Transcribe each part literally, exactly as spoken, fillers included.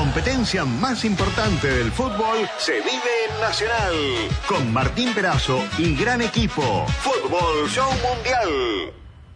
competencia más importante del fútbol se vive en Nacional. Con Martín Perazo y gran equipo. Fútbol Show Mundial.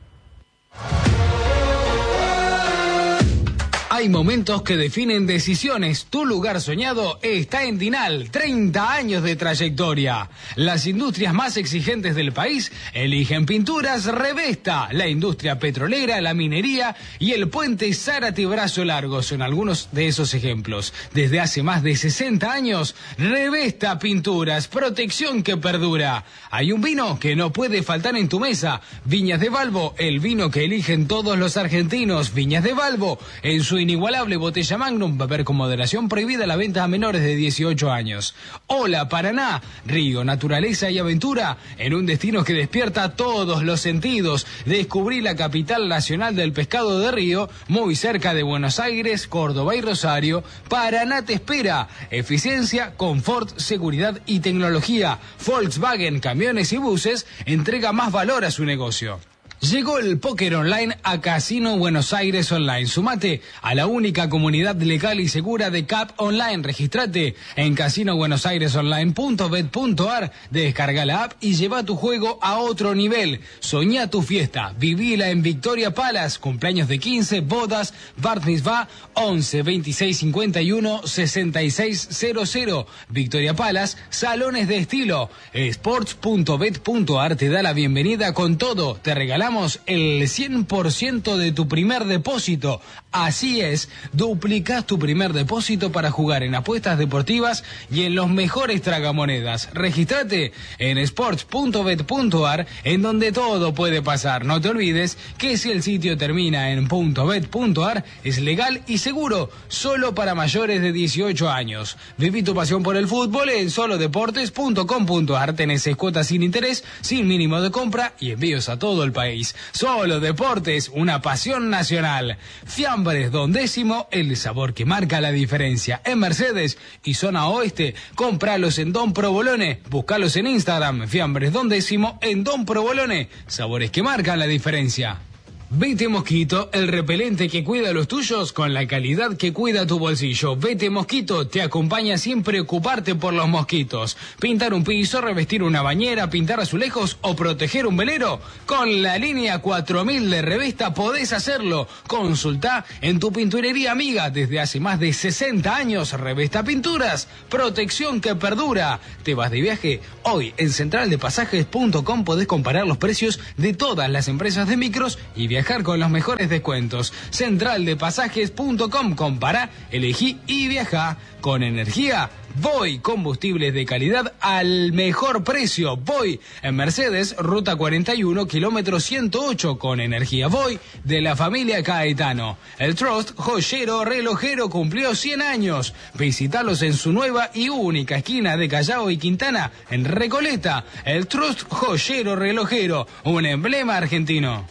Hay momentos que definen decisiones. Tu lugar soñado está en Dinal. treinta años de trayectoria. Las industrias más exigentes del país eligen Pinturas Revesta. La industria petrolera, la minería y el puente Zárate Brazo Largo son algunos de esos ejemplos. Desde hace más de sesenta años, Revesta Pinturas, protección que perdura. Hay un vino que no puede faltar en tu mesa. Viñas de Balbo, el vino que eligen todos los argentinos. Viñas de Balbo, en su inigualable botella Magnum, beber con moderación, prohibida la venta a menores de dieciocho años. Hola Paraná, río, naturaleza y aventura, en un destino que despierta todos los sentidos. Descubrí la capital nacional del pescado de río, muy cerca de Buenos Aires, Córdoba y Rosario. Paraná te espera. Eficiencia, confort, seguridad y tecnología. Volkswagen Camiones y Buses entrega más valor a su negocio. Llegó el póker online a Casino Buenos Aires Online. Sumate a la única comunidad legal y segura de C A P Online. Registrate en casino buenos aires online punto bet punto ar. Descarga la app y lleva tu juego a otro nivel. Soñá tu fiesta. Vivila en Victoria Palace. Cumpleaños de quince, bodas, bar mitzvah, once, veintiséis, cincuenta y uno, sesenta y seis cero cero. Victoria Palace, salones de estilo. sports punto bet punto ar te da la bienvenida con todo. Te regalamos el cien por ciento de tu primer depósito. Así es, duplicás tu primer depósito para jugar en apuestas deportivas y en los mejores tragamonedas. Regístrate en sports punto bet punto ar, en donde todo puede pasar. No te olvides que si el sitio termina en .bet punto ar es legal y seguro, solo para mayores de dieciocho años. Viví tu pasión por el fútbol en solo deportes punto com punto ar. Tenés cuotas sin interés, sin mínimo de compra y envíos a todo el país. Solo Deportes, una pasión nacional. Fiambres Don Décimo, el sabor que marca la diferencia. En Mercedes y zona oeste, compralos en Don Provolone. Búscalos en Instagram, Fiambres Don Décimo en Don Provolone. Sabores que marcan la diferencia. Vete Mosquito, el repelente que cuida a los tuyos con la calidad que cuida tu bolsillo. Vete Mosquito te acompaña sin preocuparte por los mosquitos. Pintar un piso, revestir una bañera, pintar azulejos o proteger un velero. Con la línea cuatro mil de Revesta podés hacerlo. Consultá en tu pinturería amiga desde hace más de sesenta años. Revesta Pinturas, protección que perdura. ¿Te vas de viaje? Hoy en central de pasajes punto com podés comparar los precios de todas las empresas de micros y viajar con los mejores descuentos. central de pasajes punto com. Compará, elegí y viajá. Con energía, Voy. Combustibles de calidad al mejor precio. Voy. En Mercedes, ruta cuarenta y uno, kilómetro ciento ocho. Con energía Voy de la familia Caetano. El Trust, joyero relojero, cumplió cien años. Visítalos en su nueva y única esquina de Callao y Quintana, en Recoleta. El Trust, joyero relojero, un emblema argentino.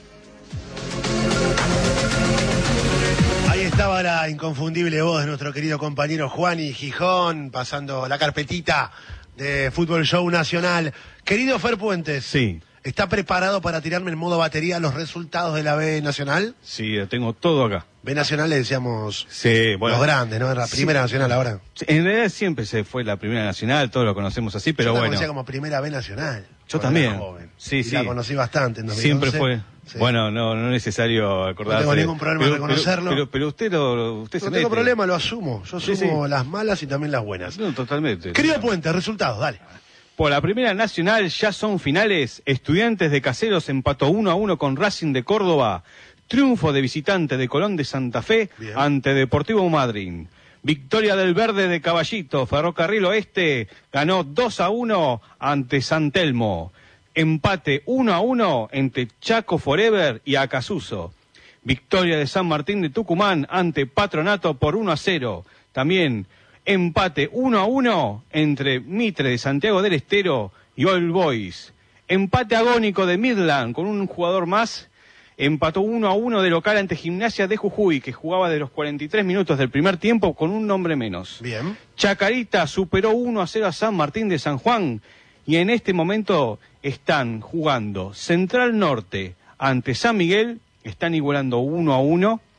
Ahí estaba la inconfundible voz de nuestro querido compañero Juani Gijón, pasando la carpetita de Fútbol Show Nacional. Querido Fer Puentes. Sí. ¿Está preparado para tirarme en modo batería los resultados de la B Nacional? Sí, tengo todo acá. B Nacional le decíamos sí, bueno, los grandes, ¿no? La primera sí. Nacional ahora. En realidad siempre se fue la primera nacional, todos lo conocemos así, pero Yo la bueno. Yo conocía como primera B Nacional. Yo también. Sí, y sí. La conocí bastante en dos mil once. Siempre fue. Sí. Bueno, no, no es necesario acordarse. No tengo ningún problema pero, en reconocerlo. Pero, pero, pero usted lo, usted no se tengo mete. problema, lo asumo. Yo asumo sí, sí. las malas y también las buenas. No, totalmente. Querido Puente, resultados, dale. Por la primera nacional ya son finales. Estudiantes de Caseros empató uno a uno con Racing de Córdoba. Triunfo de visitante de Colón de Santa Fe Bien. ante Deportivo Madryn. Victoria del Verde de Caballito. Ferrocarril Oeste ganó dos a uno ante San Telmo. Empate uno a uno entre Chaco Forever y Acasuso. Victoria de San Martín de Tucumán ante Patronato por uno a cero. También empate uno a uno entre Mitre de Santiago del Estero y All Boys. Empate agónico de Midland con un jugador más. Empató uno a uno de local ante Gimnasia de Jujuy, que jugaba de los cuarenta y tres minutos del primer tiempo con un hombre menos. Bien. Chacarita superó uno a cero a San Martín de San Juan. Y en este momento están jugando Central Norte ante San Miguel, están igualando uno a uno.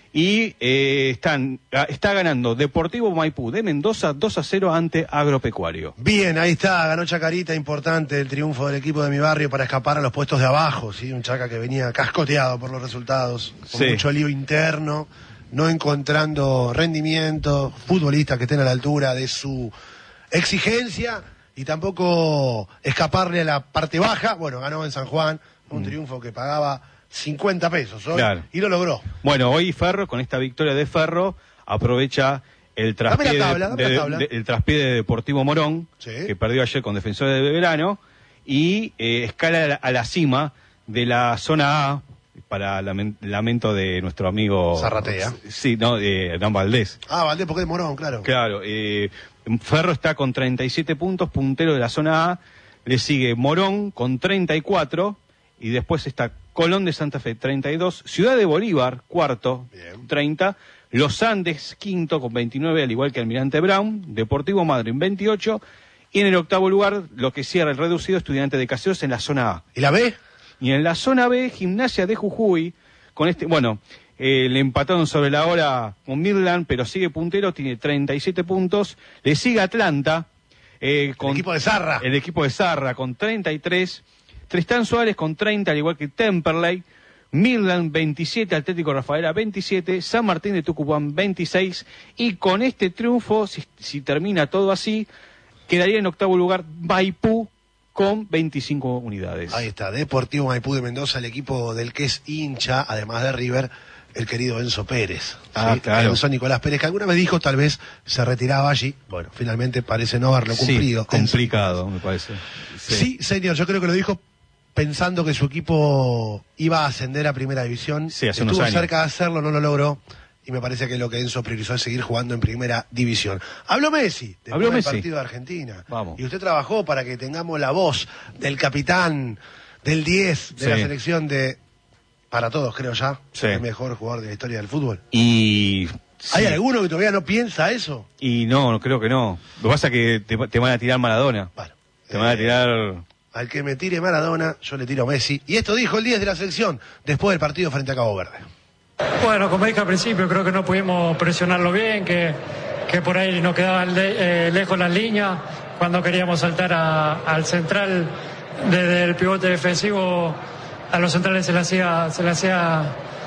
Y eh, están, está ganando Deportivo Maipú de Mendoza dos a cero ante Agropecuario. Bien, ahí está, ganó Chacarita, importante el triunfo del equipo de mi barrio para escapar a los puestos de abajo, ¿sí? Un Chaca que venía cascoteado por los resultados, con sí. mucho lío interno, no encontrando rendimiento, futbolistas que estén a la altura de su exigencia y tampoco escaparle a la parte baja. Bueno, ganó en San Juan, un mm. triunfo que pagaba cincuenta pesos hoy, claro. y lo logró. Bueno, hoy Ferro, con esta victoria de Ferro, aprovecha el traspié, tabla, de, de, de, el traspié de Deportivo Morón, sí. que perdió ayer con Defensores de Belgrano, y eh, escala a la, a la cima de la zona A, para lamento de nuestro amigo Zarratea. Sí, no, de Hernán Valdés. Ah, Valdés porque es Morón, claro. Claro, eh, Ferro está con treinta y siete puntos, puntero de la zona A, le sigue Morón con treinta y cuatro, y después está Colón de Santa Fe, treinta y dos, Ciudad de Bolívar, cuarto, bien. treinta, Los Andes, quinto, con veintinueve, al igual que Almirante Brown, Deportivo Madryn, veintiocho, y en el octavo lugar, lo que cierra el reducido, Estudiantes de Caseros en la zona A. ¿Y la B? Y en la zona B, Gimnasia de Jujuy, con este, bueno, eh, le empataron sobre la hora con Midland, pero sigue puntero, tiene treinta y siete puntos, le sigue Atlanta, eh, con el equipo de Zarra. El equipo de Zarra, con treinta y tres, Tristán Suárez con treinta, al igual que Temperley, Midland veintisiete, Atlético Rafaela veintisiete, San Martín de Tucumán veintiséis, y con este triunfo, si, si termina todo así, quedaría en octavo lugar Maipú con veinticinco unidades. Ahí está, Deportivo Maipú de Mendoza, el equipo del que es hincha, además de River, el querido Enzo Pérez. Ah, ¿sí? claro. Enzo Nicolás Pérez, que alguna vez dijo tal vez se retiraba allí. Bueno, finalmente parece no haberlo cumplido. Sí, complicado, me parece. Sí. sí, señor, yo creo que lo dijo pensando que su equipo iba a ascender a Primera División. Sí, hace Estuvo unos años. cerca de hacerlo, no lo logró. Y me parece que lo que Enzo priorizó es seguir jugando en Primera División. Habló Messi, después Habló del Messi. partido de Argentina. Vamos. Y usted trabajó para que tengamos la voz del capitán, del diez de sí. la selección de... Para todos, creo ya, sí. el mejor jugador de la historia del fútbol. Y... ¿Hay sí. alguno que todavía no piensa eso? Y no, creo que no. Lo que pasa es que te, te van a tirar Maradona. Bueno. Te van a tirar... Al que me tire Maradona, yo le tiro Messi. Y esto dijo el diez de la selección, después del partido frente a Cabo Verde. Bueno, como dije al principio, creo que no pudimos presionarlo bien, que, que por ahí nos quedaban le, eh, lejos las líneas. Cuando queríamos saltar a, al central, desde el pivote defensivo, a los centrales se le hacía, se le hacía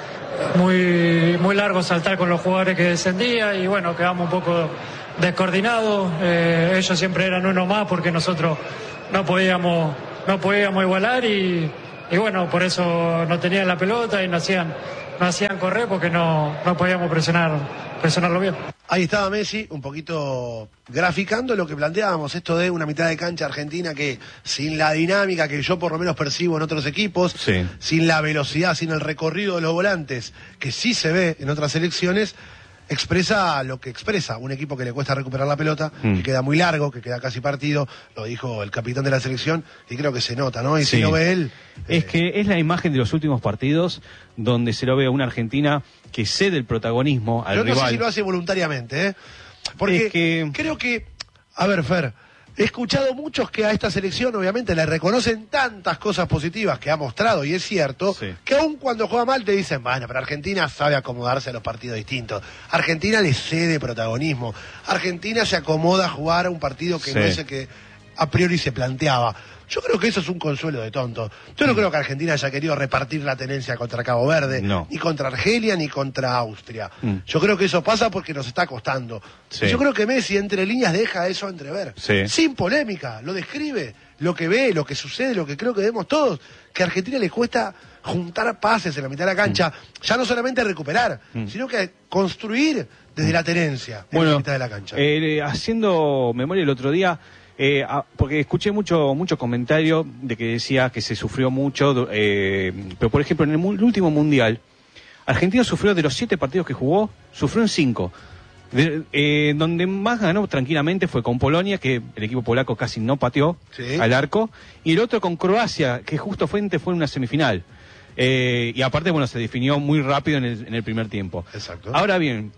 muy, muy largo saltar con los jugadores que descendían, y bueno, quedamos un poco descoordinados. Eh, ellos siempre eran uno más porque nosotros no podíamos, no podíamos igualar, y, y bueno, por eso no tenían la pelota y no hacían, no hacían correr porque no, no podíamos presionar, presionarlo bien. Ahí estaba Messi, un poquito graficando lo que planteábamos, esto de una mitad de cancha argentina que sin la dinámica que yo por lo menos percibo en otros equipos, sí. sin la velocidad, sin el recorrido de los volantes, que sí se ve en otras selecciones, expresa lo que expresa un equipo que le cuesta recuperar la pelota, mm. que queda muy largo, que queda casi partido, lo dijo el capitán de la selección, y creo que se nota, ¿no? Y sí. si lo ve él... Es eh... que es la imagen de los últimos partidos donde se lo ve a una Argentina que cede el protagonismo al Yo rival. No sé si lo hace voluntariamente, ¿eh? Porque es que... creo que... A ver, Fer... He escuchado muchos que a esta selección obviamente le reconocen tantas cosas positivas que ha mostrado, y es cierto, sí. que aun cuando juega mal te dicen, bueno, pero Argentina sabe acomodarse a los partidos distintos. Argentina le cede protagonismo. Argentina se acomoda a jugar a un partido que sí. no es el que a priori se planteaba. Yo creo que eso es un consuelo de tonto. Yo no mm. creo que Argentina haya querido repartir la tenencia contra Cabo Verde, no. ni contra Argelia, ni contra Austria. Mm. Yo creo que eso pasa porque nos está costando. Sí. Yo creo que Messi, entre líneas, deja eso entrever. Sí. Sin polémica, lo describe, lo que ve, lo que sucede, lo que creo que vemos todos. Que a Argentina le cuesta juntar pases en la mitad de la cancha, mm. ya no solamente recuperar, mm. sino que construir desde mm. la tenencia en bueno, la mitad de la cancha. Eh, haciendo memoria el otro día... Eh, a, porque escuché mucho mucho comentario de que decía que se sufrió mucho, eh, pero por ejemplo en el, el último mundial Argentina sufrió de los siete partidos que jugó, sufrió en cinco. De, eh, donde más ganó tranquilamente fue con Polonia, que el equipo polaco casi no pateó sí. al arco, y el otro con Croacia, que justo frente fue en una semifinal. Eh, y aparte, bueno, se definió muy rápido en el, en el primer tiempo. Exacto. Ahora bien,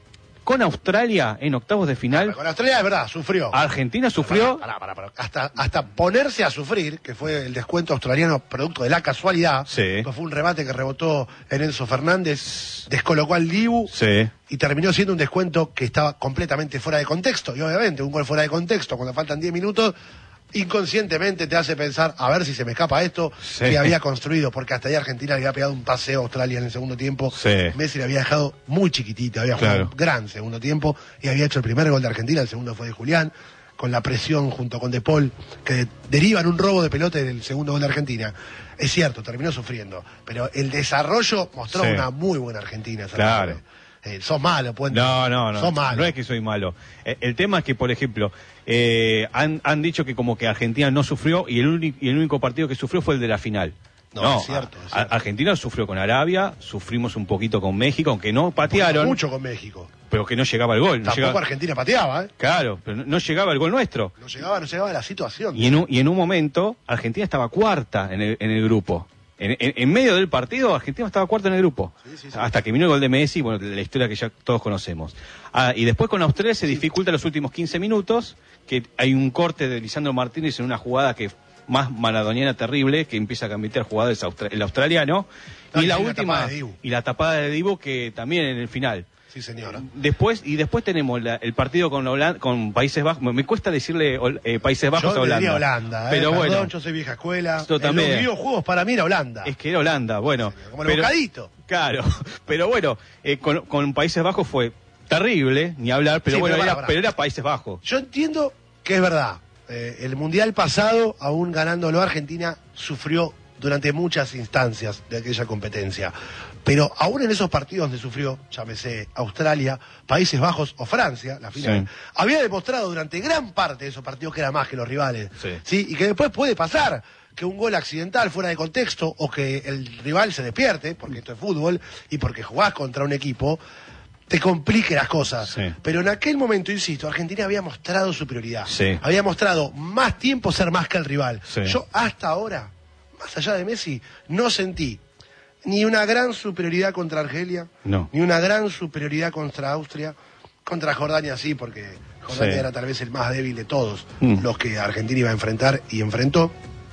con Australia en octavos de final. Con Australia es verdad, sufrió. Argentina sufrió. Pará, pará, pará, pará. Hasta, hasta ponerse a sufrir, que fue el descuento australiano producto de la casualidad. Sí. Fue un remate que rebotó en Enzo Fernández, descolocó al Dibu. Sí. Y terminó siendo un descuento que estaba completamente fuera de contexto. Y obviamente, un gol fuera de contexto, cuando faltan diez minutos, inconscientemente te hace pensar, a ver si se me escapa esto sí. que había construido, porque hasta ahí Argentina le había pegado un paseo a Australia en el segundo tiempo. Sí. Messi le había dejado muy chiquitito, había jugado claro. un gran segundo tiempo y había hecho el primer gol de Argentina, el segundo fue de Julián, con la presión junto con De Paul, que derivan un robo de pelota del segundo gol de Argentina. Es cierto, terminó sufriendo, pero el desarrollo mostró sí. una muy buena Argentina. Claro. Eh, sos malo, Puente. No, no, no. Sos malo. No es que soy malo. Eh, el tema es que, por ejemplo, eh, han, han dicho que como que Argentina no sufrió y el, único, y el único partido que sufrió fue el de la final. No, No, es cierto, es a, cierto. Argentina sufrió con Arabia, sufrimos un poquito con México, aunque no patearon. Mucho con México. Pero que no llegaba el gol. No Tampoco llegaba... Argentina pateaba, ¿eh? Claro, pero no, no llegaba el gol nuestro. No llegaba, no llegaba la situación. Y en un, y en un momento, Argentina estaba cuarta en el, en el grupo. En, en, en medio del partido, Argentina estaba cuarta en el grupo. Sí, sí, sí. Hasta que vino el gol de Messi, bueno, la historia que ya todos conocemos. Ah, y después con Australia se Sí. dificulta los últimos quince minutos, que hay un corte de Lisandro Martínez en una jugada que más maradoniana terrible, que empieza a cambiar jugadas austra- el australiano. No, y y la la última, tapada de Dibu. y la tapada de Dibu, que también en el final. Sí, señora. Después, y después tenemos la- el partido con Holanda, con Países Bajos. Me, me cuesta decirle eh, Países Bajos Yo a Holanda. diría Holanda, ¿eh? Pero Perdón, bueno, yo soy vieja escuela. Yo En también. los videojuegos para mí era Holanda. es que era Holanda, bueno. Como el bocadito. Claro, pero bueno, eh, con, con Países Bajos fue terrible, ni hablar, pero Sí, bueno, pero era, pará, pará. pero era Países Bajos. Yo entiendo que es verdad. Eh, el Mundial pasado, aún ganándolo, Argentina sufrió durante muchas instancias de aquella competencia. Pero aún en esos partidos donde sufrió, llámese Australia, Países Bajos o Francia, la final, Sí. había demostrado durante gran parte de esos partidos que era más que los rivales. Sí. ¿Sí? Y que después puede pasar que un gol accidental fuera de contexto o que el rival se despierte, porque esto es fútbol y porque jugás contra un equipo, te complique las cosas. Sí. Pero en aquel momento, insisto, Argentina había mostrado superioridad. Sí. Había mostrado más tiempo ser más que el rival. Sí. Yo hasta ahora, más allá de Messi, no sentí ni una gran superioridad contra Argelia, No. ni una gran superioridad contra Austria. Contra Jordania sí, porque Jordania Sí. era tal vez el más débil de todos Mm. los que Argentina iba a enfrentar y enfrentó.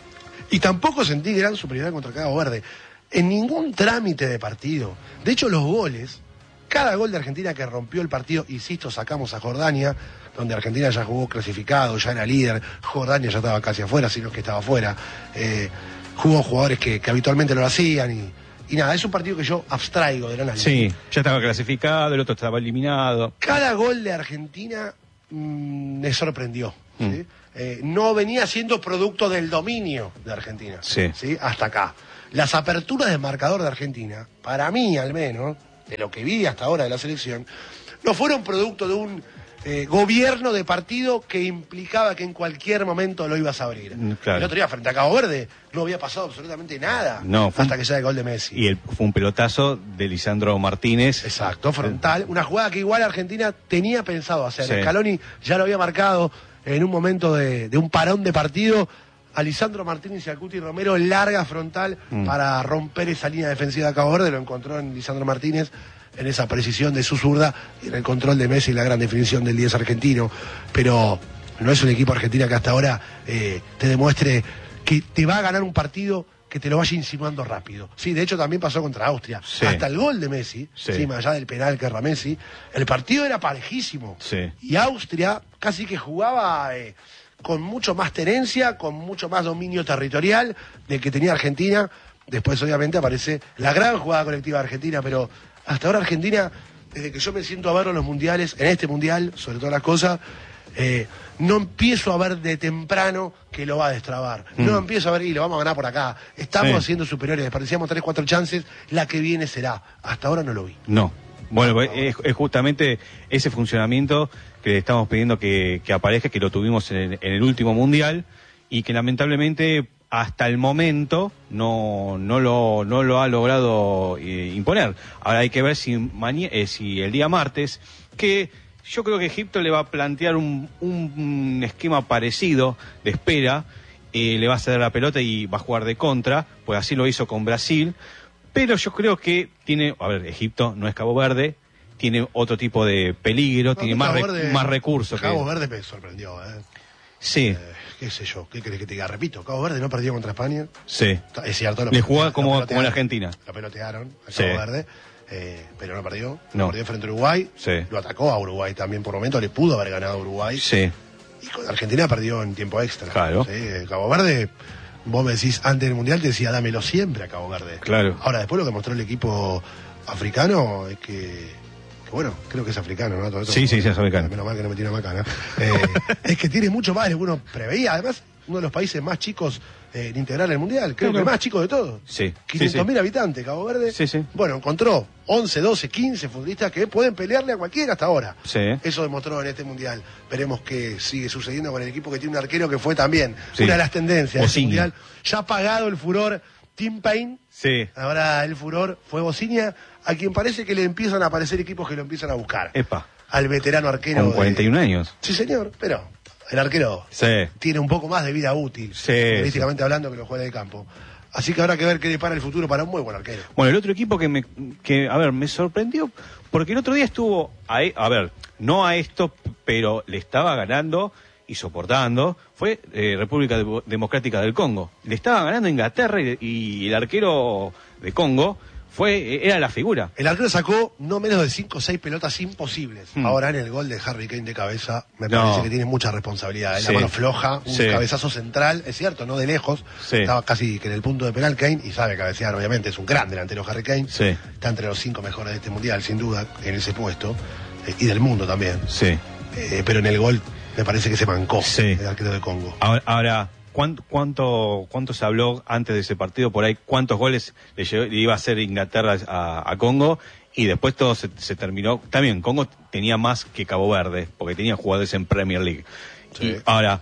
Y tampoco sentí gran superioridad contra Cabo Verde. En ningún trámite de partido. De hecho, los goles, cada gol de Argentina que rompió el partido, insisto, sacamos a Jordania, donde Argentina ya jugó clasificado, ya era líder, Jordania ya estaba casi afuera, sino que estaba afuera. Eh, jugó jugadores que, que habitualmente no lo hacían y, y nada, es un partido que yo abstraigo del análisis. Sí, ya estaba clasificado, el otro estaba eliminado. Cada gol de Argentina mm, me sorprendió. ¿sí? Mm. Eh, no venía siendo producto del dominio de Argentina. Sí. Hasta acá. Las aperturas de marcador de Argentina, para mí al menos, de lo que vi hasta ahora de la selección, no fueron producto de un eh, gobierno de partido que implicaba que en cualquier momento lo ibas a abrir. Mm, claro. El otro día frente a Cabo Verde no había pasado absolutamente nada No, fue hasta un- que llega el gol de Messi. Y el, fue un pelotazo de Lisandro Martínez. Exacto, frontal. Una jugada que igual Argentina tenía pensado hacer. Sí. Scaloni ya lo había marcado en un momento de, de un parón de partido. A Lisandro Martínez y a Cuti Romero, larga frontal Mm. para romper esa línea defensiva de Cabo Verde. Lo encontró en Lisandro Martínez, en esa precisión de su zurda y en el control de Messi y la gran definición del diez argentino. Pero no es un equipo argentino que hasta ahora eh, te demuestre que te va a ganar un partido que te lo vaya insinuando rápido. Sí, de hecho también pasó contra Austria. Sí. Hasta el gol de Messi, Sí. sí, más allá del penal que erra Messi, el partido era parejísimo. Sí. Y Austria casi que jugaba eh, con mucho más tenencia, con mucho más dominio territorial del que tenía Argentina. Después obviamente aparece la gran jugada colectiva de Argentina, pero hasta ahora Argentina, desde que yo me siento a verlo en los mundiales, en este mundial, sobre todas las cosas, eh, no empiezo a ver de temprano que lo va a destrabar. Mm. No empiezo a ver y lo vamos a ganar por acá. Estamos Sí. siendo superiores, desperdiciamos tres, cuatro chances, la que viene será. Hasta ahora no lo vi. No. Bueno, es, es justamente ese funcionamiento que estamos pidiendo que, que aparezca, que lo tuvimos en el, en el último mundial y que lamentablemente hasta el momento no, no, lo, no lo ha logrado eh, imponer. Ahora hay que ver si, maña- eh, si el día martes, que yo creo que Egipto le va a plantear un, un esquema parecido de espera, eh, le va a ceder la pelota y va a jugar de contra, pues así lo hizo con Brasil. Pero yo creo que tiene, a ver, Egipto no es Cabo Verde, tiene otro tipo de peligro, No, tiene no, más, Cabo re- Verde- más recursos. Cabo que... Verde me sorprendió, ¿eh? Sí, Eh, qué sé yo, qué querés que te diga, repito, Cabo Verde no perdió contra España, sí. es cierto, lo Le pelotea- jugaba lo como, como pelotearon, la Argentina. lo pelotearon a Sí. Cabo Verde, eh, pero no perdió, No. perdió frente a Uruguay, Sí. lo atacó a Uruguay también por momento, le pudo haber ganado a Uruguay, Sí, y con Argentina perdió en tiempo extra. Claro. ¿sí? Cabo Verde, vos me decís, antes del Mundial te decía, dámelo siempre a Cabo Verde. Claro. Ahora, después lo que mostró el equipo africano es que... Bueno, creo que es africano, ¿no? Todo esto, Sí, sí, sí, es africano. Menos mal que no me tira macana. Eh, es que tiene mucho más de lo que uno preveía. Además, uno de los países más chicos eh, en integrar el Mundial. Creo Claro. que el más chico de todos. Sí, quinientos mil sí, sí. habitantes, Cabo Verde. Sí, sí. Bueno, encontró once, doce, quince futbolistas que pueden pelearle a cualquiera hasta ahora. Sí. Eso demostró en este Mundial. Veremos qué sigue sucediendo con el equipo que tiene un arquero que fue también Sí. una de las tendencias de este Bociña. Mundial. Ya ha pagado el furor Tim Payne. Sí. Ahora el furor fue Bociña, a quien parece que le empiezan a aparecer equipos que lo empiezan a buscar. Epa, Al veterano arquero. con cuarenta y uno de- años. Sí, señor, pero el arquero Sí. tiene un poco más de vida útil, Sí, futbolísticamente hablando, que los juega de campo. Así que habrá que ver qué depara el futuro para un muy buen arquero. Bueno, el otro equipo que me, que, a ver, me sorprendió, porque el otro día estuvo, a, e- a ver, no a esto, pero le estaba ganando y soportando, fue eh, República De- Democrática del Congo. Le estaba ganando Inglaterra y, y el arquero de Congo fue era la figura. El arquero sacó no menos de cinco o seis pelotas imposibles. Hmm. Ahora en el gol de Harry Kane de cabeza, me No. parece que tiene mucha responsabilidad. En Sí. la mano floja, un Sí. cabezazo central, es cierto, no de lejos. Sí. Estaba casi que en el punto de penal Kane y sabe cabecear, obviamente. Es un gran delantero Harry Kane. Sí. Está entre los cinco mejores de este mundial, sin duda, en ese puesto. eh, y del mundo también. Sí. Eh, pero en el gol me parece que se mancó Sí. el arquero de Congo. Ahora, ahora ¿cuánto, cuánto, cuánto se habló antes de ese partido por ahí? ¿Cuántos goles le, llevó- le iba a hacer Inglaterra a, a Congo? Y después todo se, se terminó. También Congo tenía más que Cabo Verde, porque tenía jugadores en Premier League. Sí. Y ahora,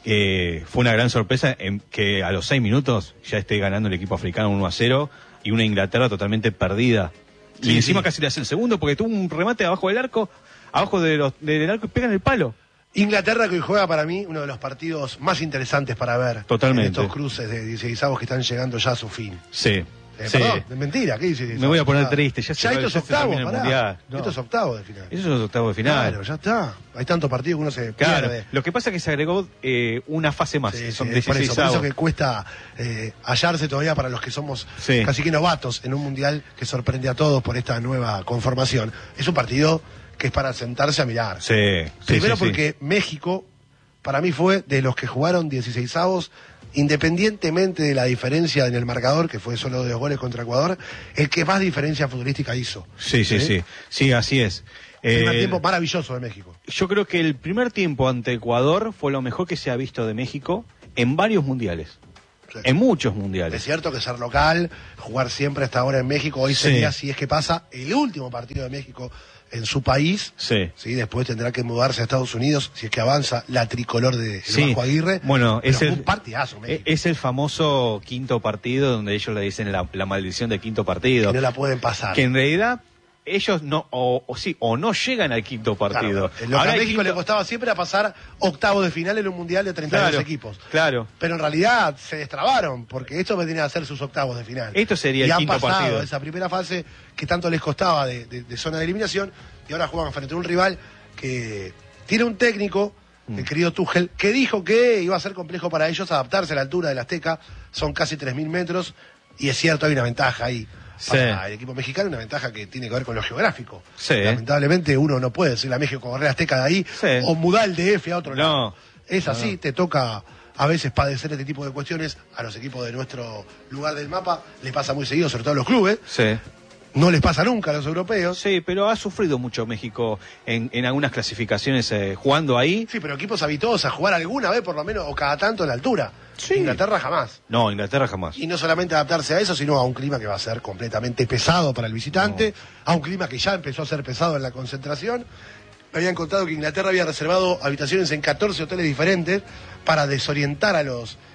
eh, fue una gran sorpresa en que a los seis minutos ya esté ganando el equipo africano uno a cero y una Inglaterra totalmente perdida. Sí, y encima sí. casi le hace el segundo porque tuvo un remate abajo del arco, abajo de los, del arco y pega en el palo. Inglaterra que hoy juega para mí uno de los partidos más interesantes para ver. Totalmente. En estos cruces de dieciseisavos que están llegando ya a su fin. Sí. Eh, sí. Perdón, es mentira, ¿qué dice? Me voy a poner Ya- triste, ya se Ya va- esto es ya se octavo, termina el pará. mundial. No. Esto es octavo de final. Eso es los octavos de final. Claro, ya está. Hay tantos partidos que uno se Claro, pierde. lo que pasa es que se agregó eh, una fase más, Sí, que sí, son es por eso, por dieciseisavos. eso que cuesta eh, hallarse todavía para los que somos Sí. casi que novatos en un mundial que sorprende a todos por esta nueva conformación. Es un partido que es para sentarse a mirar. Sí, sí, Primero sí, sí. porque México, para mí fue de los que jugaron dieciseisavos, independientemente de la diferencia en el marcador, que fue solo de dos goles contra Ecuador, el que más diferencia futbolística hizo. Sí, sí, sí, sí, así es. Primer Eh, tiempo maravilloso de México. Yo creo que el primer tiempo ante Ecuador fue lo mejor que se ha visto de México en varios mundiales. Sí. En muchos Es mundiales. cierto que ser local, jugar siempre hasta ahora en México, hoy Sí. sería, si es que pasa, el último partido de México en su país. Sí. Sí, después tendrá que mudarse a Estados Unidos, si es que avanza la tricolor de el Sí. Bajo Aguirre. Bueno, Pero es fue el, un partidazo, México. es el famoso quinto partido donde ellos le dicen la, la maldición del quinto partido. que no la pueden pasar. Que en realidad ellos no, o, o sí, o no llegan al quinto partido. Claro, lo que Ahora a el México quinto- le costaba siempre era pasar octavos de final en un mundial de treinta y dos Claro, equipos. claro. Pero en realidad se destrabaron, porque estos venían a ser sus octavos de final. Esto sería y el han quinto pasado partido. esa primera fase que tanto les costaba de, de- de zona de eliminación, y ahora juegan frente a un rival que tiene un técnico, Mm. el querido Tuchel, que dijo que iba a ser complejo para ellos adaptarse a la altura del Azteca, son casi tres mil metros, y es cierto, hay una ventaja ahí. Sí. Para el equipo mexicano, una ventaja que tiene que ver con lo geográfico. Sí. Lamentablemente uno no puede decirle a México correr la Azteca de ahí Sí. o mudar el D F a otro No. lado. Es así, No. te toca a veces padecer este tipo de cuestiones. A los equipos de nuestro lugar del mapa les pasa muy seguido, sobre todo a los clubes. Sí. No les pasa nunca a los europeos. Sí, pero ha sufrido mucho México en, en algunas clasificaciones eh, jugando ahí. Sí, pero equipos habituados a jugar alguna vez por lo menos o cada tanto en la altura. Sí. Inglaterra jamás. No, Inglaterra jamás. Y no solamente adaptarse a eso, sino a un clima que va a ser completamente pesado para el visitante, a un clima que ya empezó a ser pesado en la concentración. Me habían contado que Inglaterra había reservado habitaciones en catorce hoteles diferentes para desorientar a los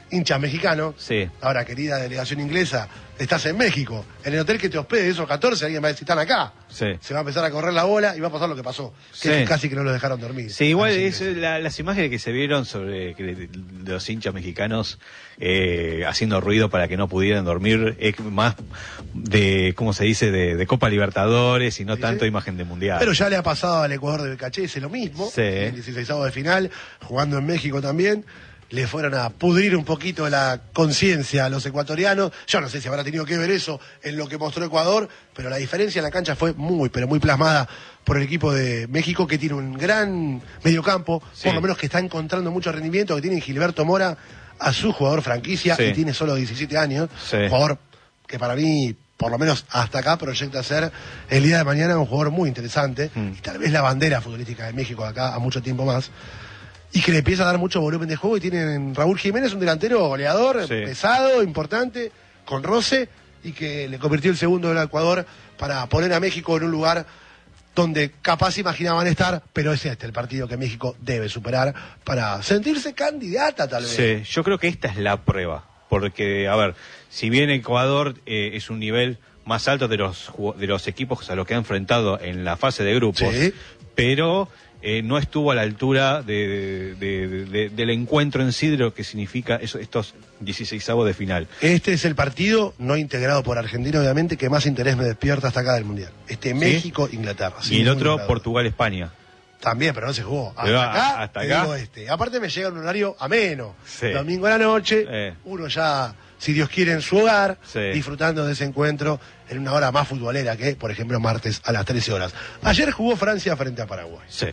hinchas mexicanos. Sí. Ahora, querida delegación inglesa, estás en México. En el hotel que te hospede, esos catorce, alguien va a decir, están acá. Sí. Se va a empezar a correr la bola y va a pasar lo que pasó. Que Sí. es que casi que no los dejaron dormir. Sí, igual Así es, que- la- las imágenes que se vieron sobre que de, de los hinchas mexicanos eh, haciendo ruido para que no pudieran dormir es más de, ¿cómo se dice?, de, de Copa Libertadores y no Sí, tanto sí. imagen de Mundial. Pero ya le ha pasado al Ecuador del Cachese lo mismo. Sí. En el dieciseisavo de final, jugando en México también. Le fueron a pudrir un poquito la conciencia a los ecuatorianos. Yo no sé si habrá tenido que ver eso en lo que mostró Ecuador, pero la diferencia en la cancha fue muy, pero muy plasmada por el equipo de México, que tiene un gran mediocampo, Sí. por lo menos que está encontrando mucho rendimiento, que tiene Gilberto Mora, a su jugador franquicia, Sí. y tiene solo diecisiete años. Sí. Jugador que para mí, por lo menos hasta acá, proyecta ser el día de mañana un jugador muy interesante, Mm. y tal vez la bandera futbolística de México de acá a mucho tiempo más, y que le empieza a dar mucho volumen de juego, y tienen Raúl Jiménez, un delantero goleador, Sí. pesado, importante, con roce, y que le convirtió el segundo del Ecuador para poner a México en un lugar donde capaz imaginaban estar, pero es este el partido que México debe superar para sentirse candidata tal vez. Sí, yo creo que esta es la prueba, porque, a ver, si bien Ecuador eh, es un nivel más alto de los ju- de los equipos a los que ha enfrentado en la fase de grupos, Sí. pero eh, no estuvo a la altura de, de- de- de- del encuentro en sí de lo que significa eso- estos dieciseisavos de final. Este es el partido, no integrado por Argentina, obviamente, que más interés me despierta hasta acá del Mundial. Este México-Inglaterra. Y el otro, Portugal-España. También, pero no se jugó. Hasta Pero, acá, hasta te acá. digo este. Aparte me llega en un horario ameno. Sí. Domingo a la noche, Eh. uno ya, si Dios quiere, en su hogar, Sí. disfrutando de ese encuentro en una hora más futbolera que, por ejemplo, martes a las trece horas. Ayer jugó Francia frente a Paraguay. Sí.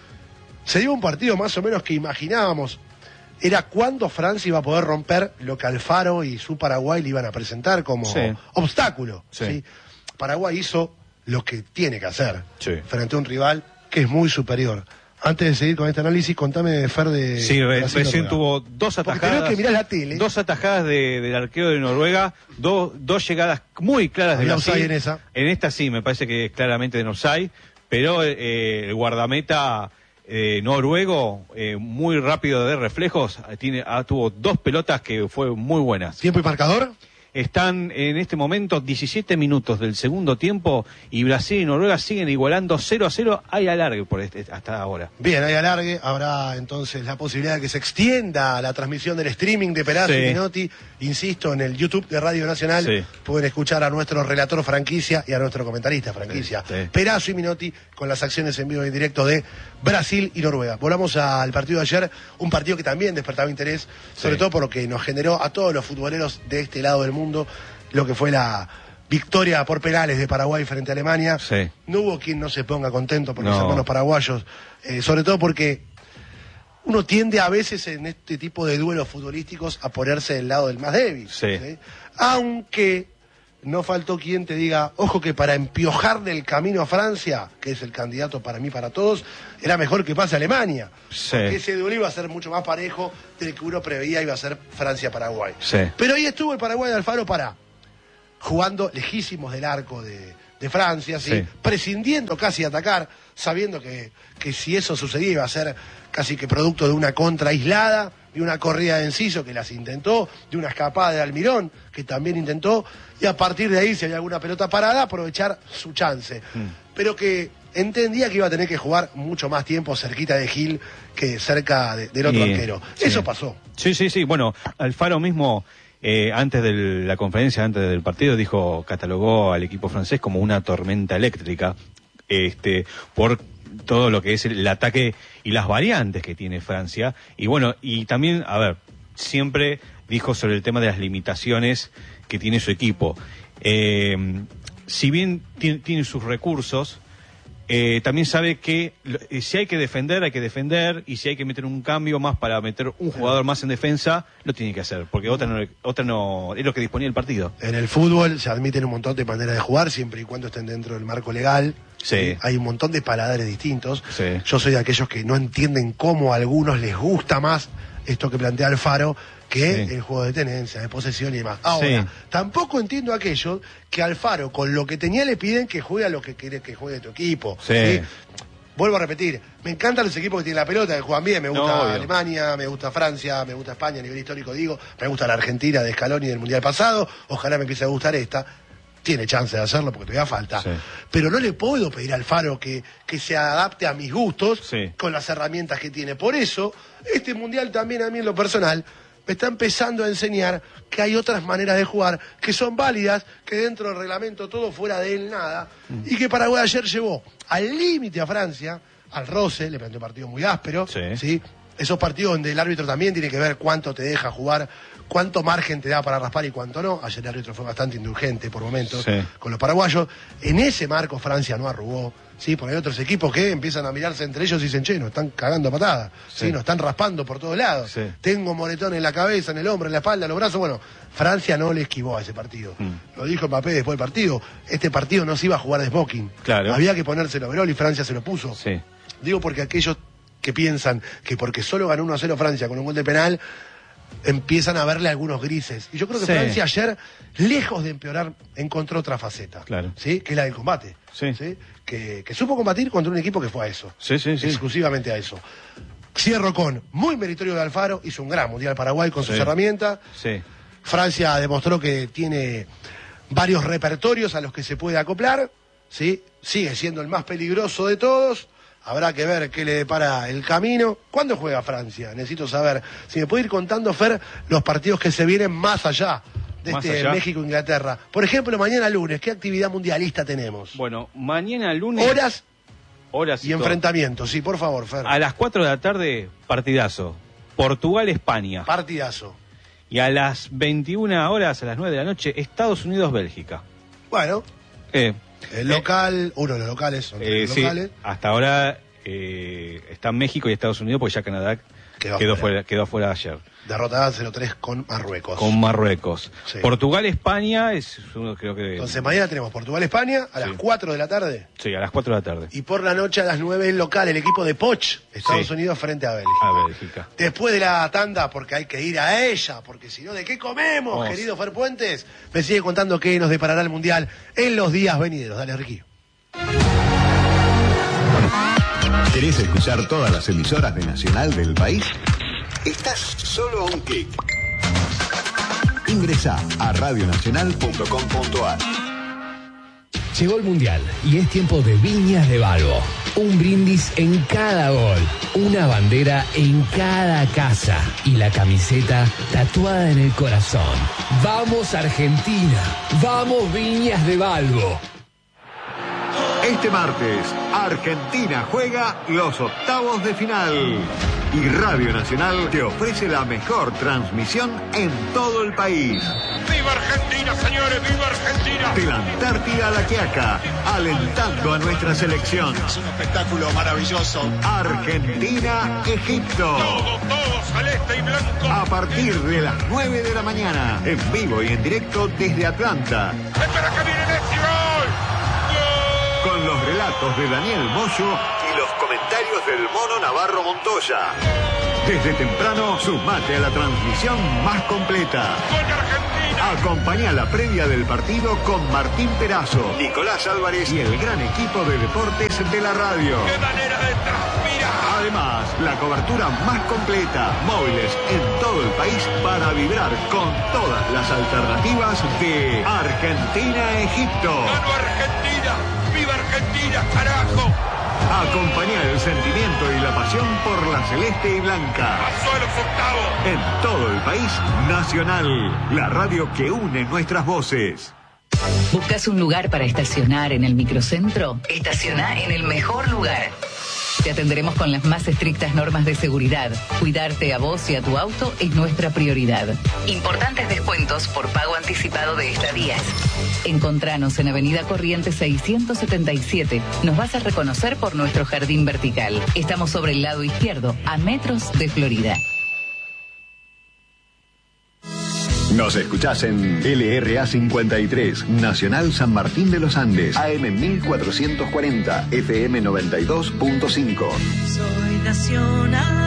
Se dio un partido más o menos que imaginábamos. Era cuando Francia iba a poder romper lo que Alfaro y su Paraguay le iban a presentar como Sí. obstáculo. Sí. ¿sí? Paraguay hizo lo que tiene que hacer Sí. frente a un rival que es muy superior. Antes de seguir con este análisis, contame, Fer, de... Sí, re- Brasil, recién Noruega. tuvo dos Porque atajadas. creo que mirás la tele. Dos atajadas de- del arquero de Noruega, dos, dos llegadas muy claras de Había Brasil. offside en esa. En esta sí, me parece que es claramente de offside, pero eh, el guardameta eh, noruego, eh, muy rápido de reflejos, tiene, ah, tuvo dos pelotas que fue muy buenas. ¿Tiempo y marcador? Están en este momento diecisiete minutos del segundo tiempo y Brasil y Noruega siguen igualando cero a cero. Hay alargue por este, hasta ahora. Bien, hay alargue. Habrá entonces la posibilidad de que se extienda la transmisión del streaming de Perazzo Sí. y Minotti. Insisto, en el YouTube de Radio Nacional Sí. pueden escuchar a nuestro relator franquicia y a nuestro comentarista franquicia. Sí, sí. Perazzo y Minotti con las acciones en vivo y en directo de Brasil y Noruega. Volvamos al partido de ayer, un partido que también despertaba interés, sobre Sí. todo por lo que nos generó a todos los futboleros de este lado del mundo, lo que fue la victoria por penales de Paraguay frente a Alemania. Sí. No hubo quien no se ponga contento por los No. hermanos paraguayos, eh, sobre todo porque uno tiende a veces en este tipo de duelos futbolísticos a ponerse del lado del más débil. Sí. ¿sí? Aunque no faltó quien te diga, ojo que para empiojar del camino a Francia, que es el candidato para mí, para todos, era mejor que pase a Alemania. Sí. Porque ese duelo iba a ser mucho más parejo del que uno preveía iba a ser Francia-Paraguay. Sí. Pero ahí estuvo el Paraguay de Alfaro para, jugando lejísimos del arco de, de Francia, ¿sí? Sí. prescindiendo casi de atacar, sabiendo que, que si eso sucedía iba a ser casi que producto de una contra aislada, de una corrida de Enciso que las intentó, de una escapada de Almirón que también intentó, y a partir de ahí, si había alguna pelota parada, aprovechar su chance. Pero que entendía que iba a tener que jugar mucho más tiempo cerquita de Gil que cerca de- del otro Y- arquero. sí. Eso pasó. Sí, sí, sí. Bueno, Alfaro mismo, eh, antes de la conferencia, antes del partido, dijo, catalogó al equipo francés como una tormenta eléctrica, este, por todo lo que es el, el ataque y las variantes que tiene Francia. Y bueno, y también, a ver, siempre dijo sobre el tema de las limitaciones que tiene su equipo. Eh, si bien tiene, tiene sus recursos, eh, también sabe que lo- eh, si hay que defender, hay que defender, y si hay que meter un cambio más para meter un jugador más en defensa, lo tiene que hacer, porque otra no, otra no es lo que disponía el partido. En el fútbol se admiten un montón de maneras de jugar, siempre y cuando estén dentro del marco legal. Sí. Hay un montón de paladares distintos. Sí. Yo soy de aquellos que no entienden cómo a algunos les gusta más esto que plantea Alfaro que Sí. el juego de tenencia, de posesión y demás. Ahora, Sí. tampoco entiendo a aquellos que Alfaro, con lo que tenía, le piden que juegue a lo que quiere que juegue tu equipo. Sí. vuelvo a repetir, me encantan los equipos que tienen la pelota, que juegan bien, me gusta No, Alemania, me gusta Francia, me gusta España a nivel histórico, digo, me gusta la Argentina de Scaloni del Mundial pasado, ojalá me empiece a gustar esta. Tiene chance de hacerlo porque todavía falta. Sí. Pero no le puedo pedir a Alfaro que, que se adapte a mis gustos sí. con las herramientas que tiene. Por eso, este Mundial también a mí en lo personal me está empezando a enseñar que hay otras maneras de jugar que son válidas, que dentro del reglamento todo fuera de él nada, mm. y que Paraguay ayer llevó al límite a Francia, al roce, le planteó un partido muy áspero, sí. ¿sí? Esos partidos donde el árbitro también tiene que ver cuánto te deja jugar, cuánto margen te da para raspar y cuánto no. Ayer el árbitro fue bastante indulgente por momentos sí. con los paraguayos. En ese marco Francia no arrugó, ¿sí? Porque hay otros equipos que empiezan a mirarse entre ellos y dicen, che, nos están cagando a patadas, sí. ¿sí? Nos están raspando por todos lados. Sí. Tengo moretón en la cabeza, en el hombro, en la espalda, en los brazos. Bueno, Francia no le esquivó a ese partido. Mm. Lo dijo Mbappé después del partido. Este partido no se iba a jugar de smoking. Claro. Había que ponerse el overol y Francia se lo puso. Sí. Digo porque aquellos que piensan que porque solo ganó uno a cero Francia con un gol de penal, empiezan a verle algunos grises. Y yo creo que sí. Francia ayer, lejos de empeorar, encontró otra faceta, claro. ¿sí? Que es la del combate. Sí. ¿sí? Que, que supo combatir contra un equipo que fue a eso. Sí, sí, sí. Exclusivamente a eso. Cierro con, muy meritorio de Alfaro, hizo un gran Mundial Paraguay con sí. sus herramientas. Sí. Francia demostró que tiene varios repertorios a los que se puede acoplar. ¿sí? Sigue siendo el más peligroso de todos. Habrá que ver qué le depara el camino. ¿Cuándo juega Francia? Necesito saber. Si me puede ir contando, Fer, los partidos que se vienen más allá de más este México-Inglaterra. Por ejemplo, mañana lunes, ¿qué actividad mundialista tenemos? Bueno, mañana lunes... Horas, horas y, y enfrentamientos. Sí, por favor, Fer. A las cuatro de la tarde, partidazo. Portugal-España. Partidazo. Y a las veintiuna horas, a las nueve de la noche, Estados Unidos-Bélgica. Bueno. Eh... El local, uno de los locales, son eh, los sí, locales. Hasta ahora eh, están México y Estados Unidos, porque ya Canadá quedó, quedó, fuera, quedó fuera ayer. Derrotada cero tres con Marruecos. Con Marruecos. Sí. Portugal-España es uno, creo que... Entonces mañana tenemos Portugal-España a sí. las cuatro de la tarde. Sí, a las cuatro de la tarde. Y por la noche a las nueve el local, el equipo de Poch, Estados sí. Unidos frente a Bélgica. A Bélgica. Después de la tanda, porque hay que ir a ella, porque si no, ¿de qué comemos, Vamos. querido Fer Puentes? Me sigue contando qué nos deparará el Mundial en los días venideros. Dale, Ricky. ¿Querés escuchar todas las emisoras de Nacional del país? Estás solo a un clic. Ingresá a radio nacional punto com punto a r. Llegó el Mundial y es tiempo de Viñas de Balbo. Un brindis en cada gol, una bandera en cada casa y la camiseta tatuada en el corazón. ¡Vamos Argentina! ¡Vamos Viñas de Balbo! Este martes, Argentina juega los octavos de final. Y Radio Nacional te ofrece la mejor transmisión en todo el país. ¡Viva Argentina, señores! ¡Viva Argentina! De la Antártida a la Quiaca, alentando a nuestra selección. Es un espectáculo maravilloso. Argentina-Egipto. Todo, todo, celeste y blanco. A partir de las nueve de la mañana, en vivo y en directo desde Atlanta. ¡Espera que viene Messi! ¡Gol! Con los relatos de Daniel Moyo y los comentarios del Mono Navarro Montoya. Desde temprano, sumate a la transmisión más completa. Acompañá la previa del partido con Martín Perazo, Nicolás Álvarez y el gran equipo de deportes de la radio. ¡Qué manera de transpirar! Además, la cobertura más completa, móviles en todo el país para vibrar con todas las alternativas de Argentina-Egipto. ¡Gano Argentina! ¡Viva Argentina, carajo! Acompañá el sentimiento y la pasión por la celeste y blanca. ¡Pasó a los octavos! En todo el país, Nacional, la radio que une nuestras voces. ¿Buscas un lugar para estacionar en el microcentro? Estaciona en el mejor lugar. Te atenderemos con las más estrictas normas de seguridad. Cuidarte a vos y a tu auto es nuestra prioridad. Importantes descuentos por pago anticipado de estadías. Encontranos en Avenida Corrientes seiscientos setenta y siete. Nos vas a reconocer por nuestro jardín vertical. Estamos sobre el lado izquierdo, a metros de Florida. Nos escuchás en L R A cincuenta y tres, Nacional San Martín de los Andes, A M mil cuatrocientos cuarenta, F M noventa y dos punto cinco. Soy Nacional.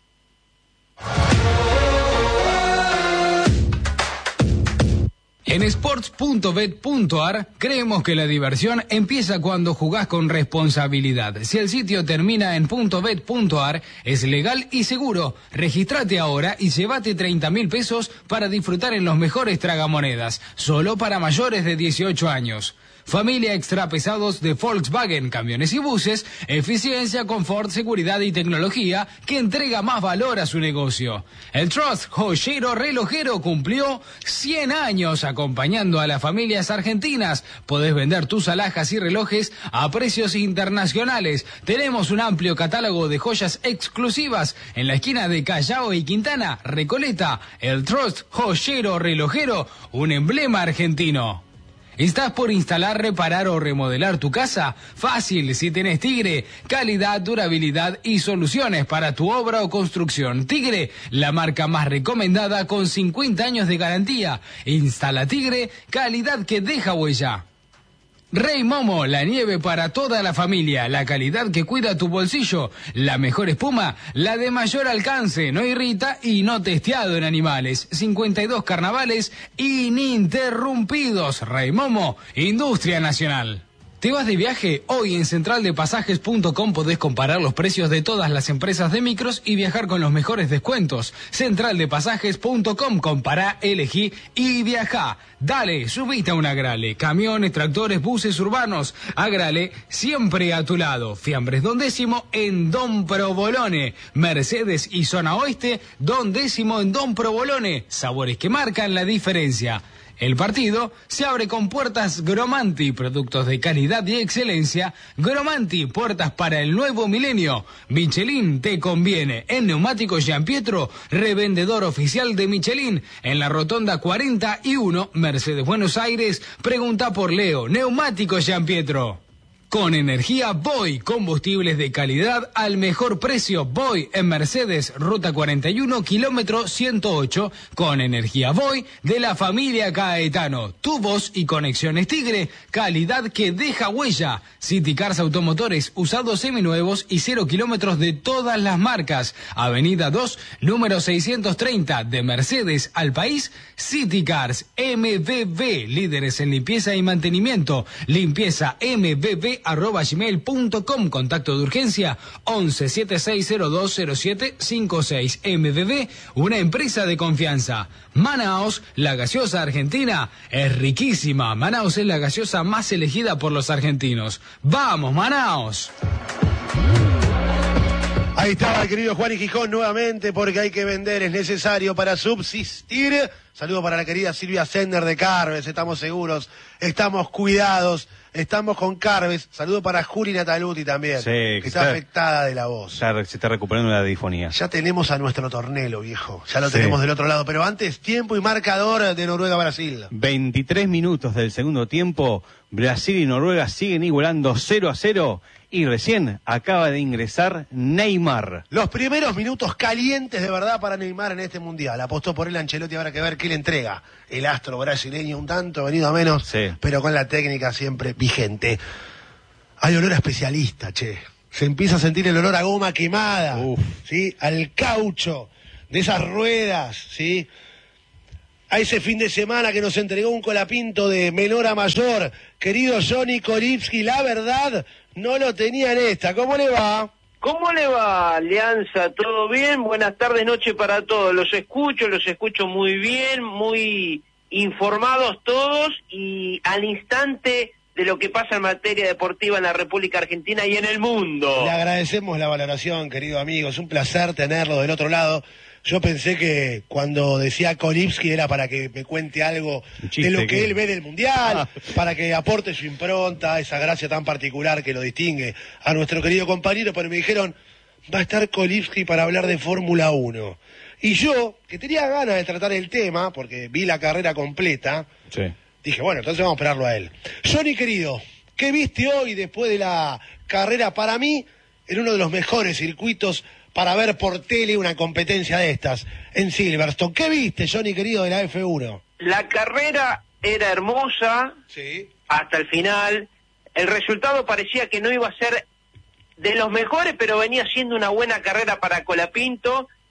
En sports punto bet punto a r creemos que la diversión empieza cuando jugás con responsabilidad. Si el sitio termina en .bet punto a r, es legal y seguro. Regístrate ahora y llévate treinta mil pesos para disfrutar en los mejores tragamonedas, solo para mayores de dieciocho años. Familia extra pesados de Volkswagen, camiones y buses, eficiencia, confort, seguridad y tecnología que entrega más valor a su negocio. El Trust Joyero Relojero cumplió cien años acompañando a las familias argentinas. Podés vender tus alhajas y relojes a precios internacionales. Tenemos un amplio catálogo de joyas exclusivas en la esquina de Callao y Quintana, Recoleta. El Trust Joyero Relojero, un emblema argentino. ¿Estás por instalar, reparar o remodelar tu casa? Fácil, si tenés Tigre. Calidad, durabilidad y soluciones para tu obra o construcción. Tigre, la marca más recomendada con cincuenta años de garantía. Instala Tigre, calidad que deja huella. Rey Momo, la nieve para toda la familia, la calidad que cuida tu bolsillo, la mejor espuma, la de mayor alcance, no irrita y no testeado en animales. cincuenta y dos carnavales ininterrumpidos. Rey Momo, Industria Nacional. ¿Te vas de viaje? Hoy en central de pasajes punto com podés comparar los precios de todas las empresas de micros y viajar con los mejores descuentos. central de pasajes punto com, compará, elegí y viajá. Dale, subite a un Agrale. Camiones, tractores, buses urbanos. Agrale, siempre a tu lado. Fiambres Don Décimo en Don Provolone. Mercedes y Zona Oeste, Don Décimo en Don Provolone. Sabores que marcan la diferencia. El partido se abre con puertas Gromanti, productos de calidad y excelencia. Gromanti, puertas para el nuevo milenio. Michelin te conviene. En Neumáticos Gianpietro, revendedor oficial de Michelin. En la Rotonda cuarenta y uno, Mercedes Buenos Aires, pregunta por Leo. Neumáticos Gianpietro. Con energía Voy, combustibles de calidad al mejor precio. Voy en Mercedes, ruta cuarenta y uno, kilómetro ciento ocho. Con energía Voy de la familia Caetano. Tubos y conexiones Tigre, calidad que deja huella. City Cars Automotores, usados seminuevos y cero kilómetros de todas las marcas. Avenida dos, número seiscientos treinta, de Mercedes al país. City Cars, M B B, líderes en limpieza y mantenimiento. Limpieza M B B arroba gmail punto com. Contacto de urgencia once, setenta y seis cero dos cero siete cincuenta y seis. M B B, una empresa de confianza. Manaos, la gaseosa argentina, es riquísima. Manaos es la gaseosa más elegida por los argentinos. ¡Vamos, Manaos! Ahí estaba el querido Juan y Gijón nuevamente, porque hay que vender, es necesario para subsistir. Saludo para la querida Silvia Sender de Carves, estamos seguros, estamos cuidados, estamos con Carves. Saludo para Juli Nataluti también, sí, que, que está, está afectada de la voz. Ya se está recuperando la difonía. Ya tenemos a nuestro tornelo, viejo, ya lo sí. tenemos del otro lado, pero antes, tiempo y marcador de Noruega-Brasil. veintitrés minutos del segundo tiempo, Brasil y Noruega siguen igualando cero a cero. Y recién acaba de ingresar Neymar. Los primeros minutos calientes de verdad para Neymar en este mundial. Apostó por él Ancelotti, habrá que ver qué le entrega. El astro brasileño un tanto, venido a menos, sí. pero con la técnica siempre vigente. Hay olor a especialista, che. Se empieza a sentir el olor a goma quemada, Uf. ¿sí? Al caucho de esas ruedas, ¿sí? A ese fin de semana que nos entregó un colapinto de menor a mayor, querido Johnny Koripski, la verdad, no lo tenía en esta. ¿Cómo le va? ¿Cómo le va, Alianza? ¿Todo bien? Buenas tardes, noche para todos. Los escucho, los escucho muy bien, muy informados todos y al instante de lo que pasa en materia deportiva en la República Argentina y en el mundo. Le agradecemos la valoración, querido amigo. Es un placer tenerlo del otro lado. Yo pensé que cuando decía Koripski era para que me cuente algo de lo que, que él ve del Mundial, ah. para que aporte su impronta, esa gracia tan particular que lo distingue a nuestro querido compañero, pero me dijeron, va a estar Koripski para hablar de Fórmula uno. Y yo, que tenía ganas de tratar el tema, porque vi la carrera completa, sí. dije, bueno, entonces vamos a esperarlo a él. Johnny, querido, ¿qué viste hoy después de la carrera? Para mí, en uno de los mejores circuitos para ver por tele una competencia de estas, en Silverstone. ¿Qué viste, Johnny, querido, de la F uno? La carrera era hermosa, sí. hasta el final. El resultado parecía que no iba a ser de los mejores, pero venía siendo una buena carrera para Colapinto.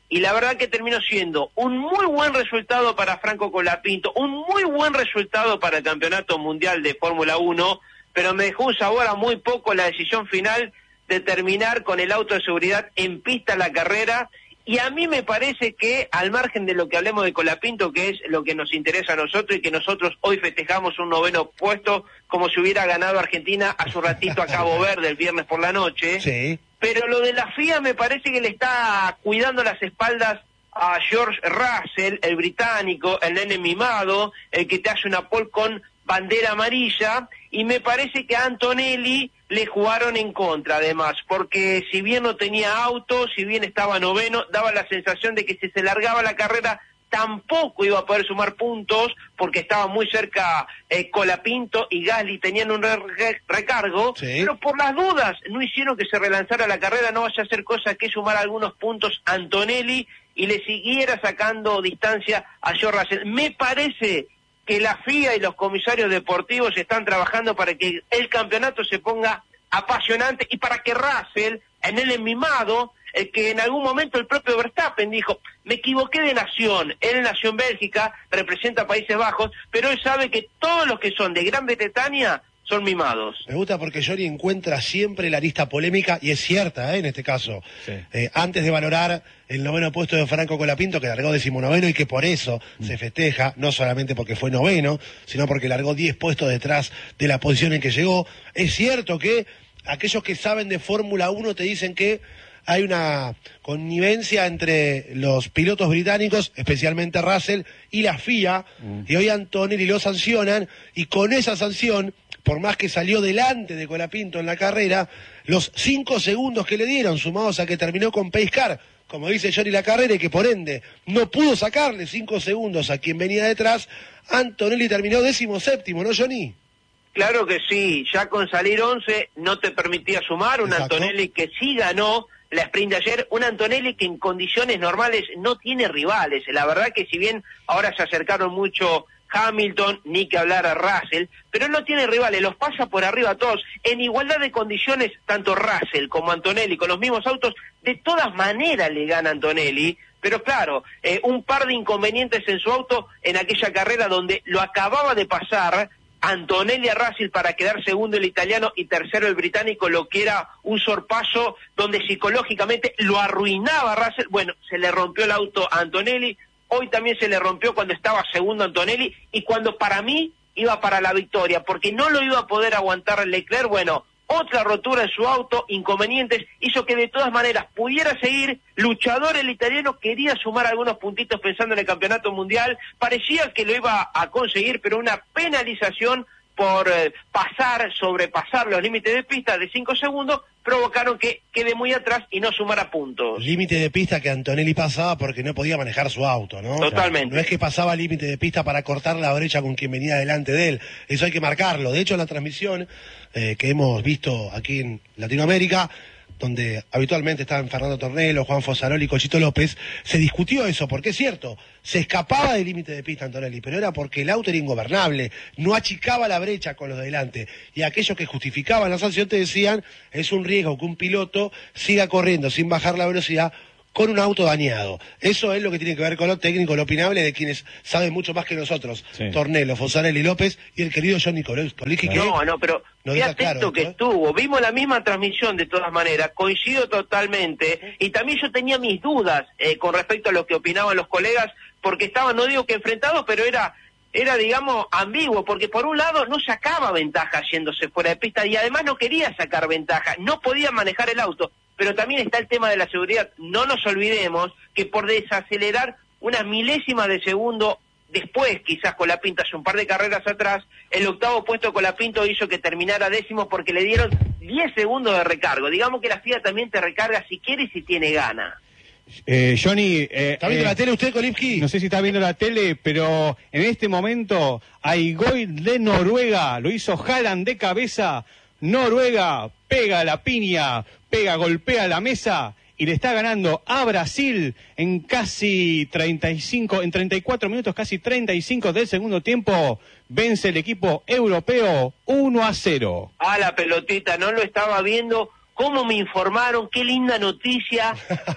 y la verdad que terminó siendo un muy buen resultado para Franco Colapinto, un muy buen resultado para el Campeonato Mundial de Fórmula uno, pero me dejó un sabor a muy poco la decisión final de terminar con el auto de seguridad en pista la carrera. Y a mí me parece que, al margen de lo que hablemos de Colapinto, que es lo que nos interesa a nosotros y que nosotros hoy festejamos un noveno puesto como si hubiera ganado Argentina hace un ratito a Cabo Verde el viernes por la noche, sí. Pero lo de la F I A me parece que le está cuidando las espaldas a George Russell, el británico, el nene mimado, el que te hace una pole con bandera amarilla, y me parece que a Antonelli le jugaron en contra además, porque si bien no tenía auto, si bien estaba noveno, daba la sensación de que si se largaba la carrera tampoco iba a poder sumar puntos, porque estaba muy cerca eh, Colapinto y Gasly tenían un re re recargo, sí. Pero por las dudas no hicieron que se relanzara la carrera, no vaya a hacer cosa que sumar algunos puntos a Antonelli y le siguiera sacando distancia a George Russell. Me parece que la F I A y los comisarios deportivos están trabajando para que el campeonato se ponga apasionante y para que Russell, en el enmimado, el que en algún momento el propio Verstappen dijo, me equivoqué de nación, él nació en Bélgica, representa Países Bajos, pero él sabe que todos los que son de Gran Bretaña son mimados. Me gusta porque Johnny encuentra siempre la lista polémica, y es cierta, ¿eh? En este caso. Sí. Eh, antes de valorar el noveno puesto de Franco Colapinto, que largó decimonoveno y que por eso mm. se festeja, no solamente porque fue noveno, sino porque largó diez puestos detrás de la posición en que llegó. Es cierto que aquellos que saben de Fórmula uno te dicen que hay una connivencia entre los pilotos británicos, especialmente Russell, y la F I A, mm. y hoy Antonelli lo sancionan, y con esa sanción, por más que salió delante de Colapinto en la carrera, los cinco segundos que le dieron, sumados a que terminó con pace car, como dice Johnny la carrera, y que por ende no pudo sacarle cinco segundos a quien venía detrás, Antonelli terminó décimo séptimo, ¿no, Johnny? Claro que sí, ya con salir once no te permitía sumar, un Exacto. Antonelli que sí ganó la sprint de ayer, un Antonelli que en condiciones normales no tiene rivales. La verdad que si bien ahora se acercaron mucho Hamilton, ni que hablar a Russell, pero él no tiene rivales, los pasa por arriba a todos. En igualdad de condiciones, tanto Russell como Antonelli, con los mismos autos, de todas maneras le gana Antonelli. Pero claro, eh, un par de inconvenientes en su auto en aquella carrera donde lo acababa de pasar Antonelli a Russell para quedar segundo el italiano y tercero el británico, lo que era un sorpaso donde psicológicamente lo arruinaba a Russell. Bueno, se le rompió el auto a Antonelli, hoy también se le rompió cuando estaba segundo Antonelli y cuando para mí iba para la victoria, porque no lo iba a poder aguantar Leclerc. Bueno, otra rotura en su auto, inconvenientes, hizo que de todas maneras pudiera seguir. Luchador el italiano, quería sumar algunos puntitos pensando en el campeonato mundial, parecía que lo iba a conseguir, pero una penalización por eh, pasar, sobrepasar los límites de pista de cinco segundos, provocaron que quede muy atrás y no sumara puntos. Límite de pista que Antonelli pasaba porque no podía manejar su auto, ¿no? Totalmente. O sea, no es que pasaba límite de pista para cortar la brecha con quien venía delante de él, eso hay que marcarlo. De hecho, en la transmisión eh, que hemos visto aquí en Latinoamérica, donde habitualmente estaban Fernando Tornello, Juan Fosaroli y Cochito López, se discutió eso, porque es cierto, se escapaba del límite de pista Antonelli, pero era porque el auto era ingobernable, no achicaba la brecha con los de delante, y aquellos que justificaban la sanción te decían, es un riesgo que un piloto siga corriendo sin bajar la velocidad con un auto dañado. Eso es lo que tiene que ver con lo técnico, lo opinable de quienes saben mucho más que nosotros. Sí. Tornello, Fosarelli, López y el querido Johnny Colicchi. No, no, pero qué atento claro, que ¿eh? estuvo. Vimos la misma transmisión de todas maneras, coincido totalmente. Y también yo tenía mis dudas eh, con respecto a lo que opinaban los colegas, porque estaban, no digo que enfrentados, pero era... era, digamos, ambiguo, porque por un lado no sacaba ventaja yéndose fuera de pista y además no quería sacar ventaja, no podía manejar el auto, pero también está el tema de la seguridad. No nos olvidemos que por desacelerar unas milésimas de segundo después, quizás Colapinto hace un par de carreras atrás, el octavo puesto Colapinto hizo que terminara décimo porque le dieron diez segundos de recargo. Digamos que la F I A también te recarga si quiere y si tiene gana. Eh, Johnny, eh, ¿está viendo eh, la tele usted, Colicchi? No sé si está viendo la tele, pero en este momento Aigoy de Noruega, lo hizo Haaland de cabeza, Noruega pega la piña, pega, golpea la mesa y le está ganando a Brasil en casi treinta y cinco, en treinta y cuatro minutos, casi treinta y cinco del segundo tiempo, vence el equipo europeo uno a cero. Ah, la pelotita, no lo estaba viendo, cómo me informaron, qué linda noticia.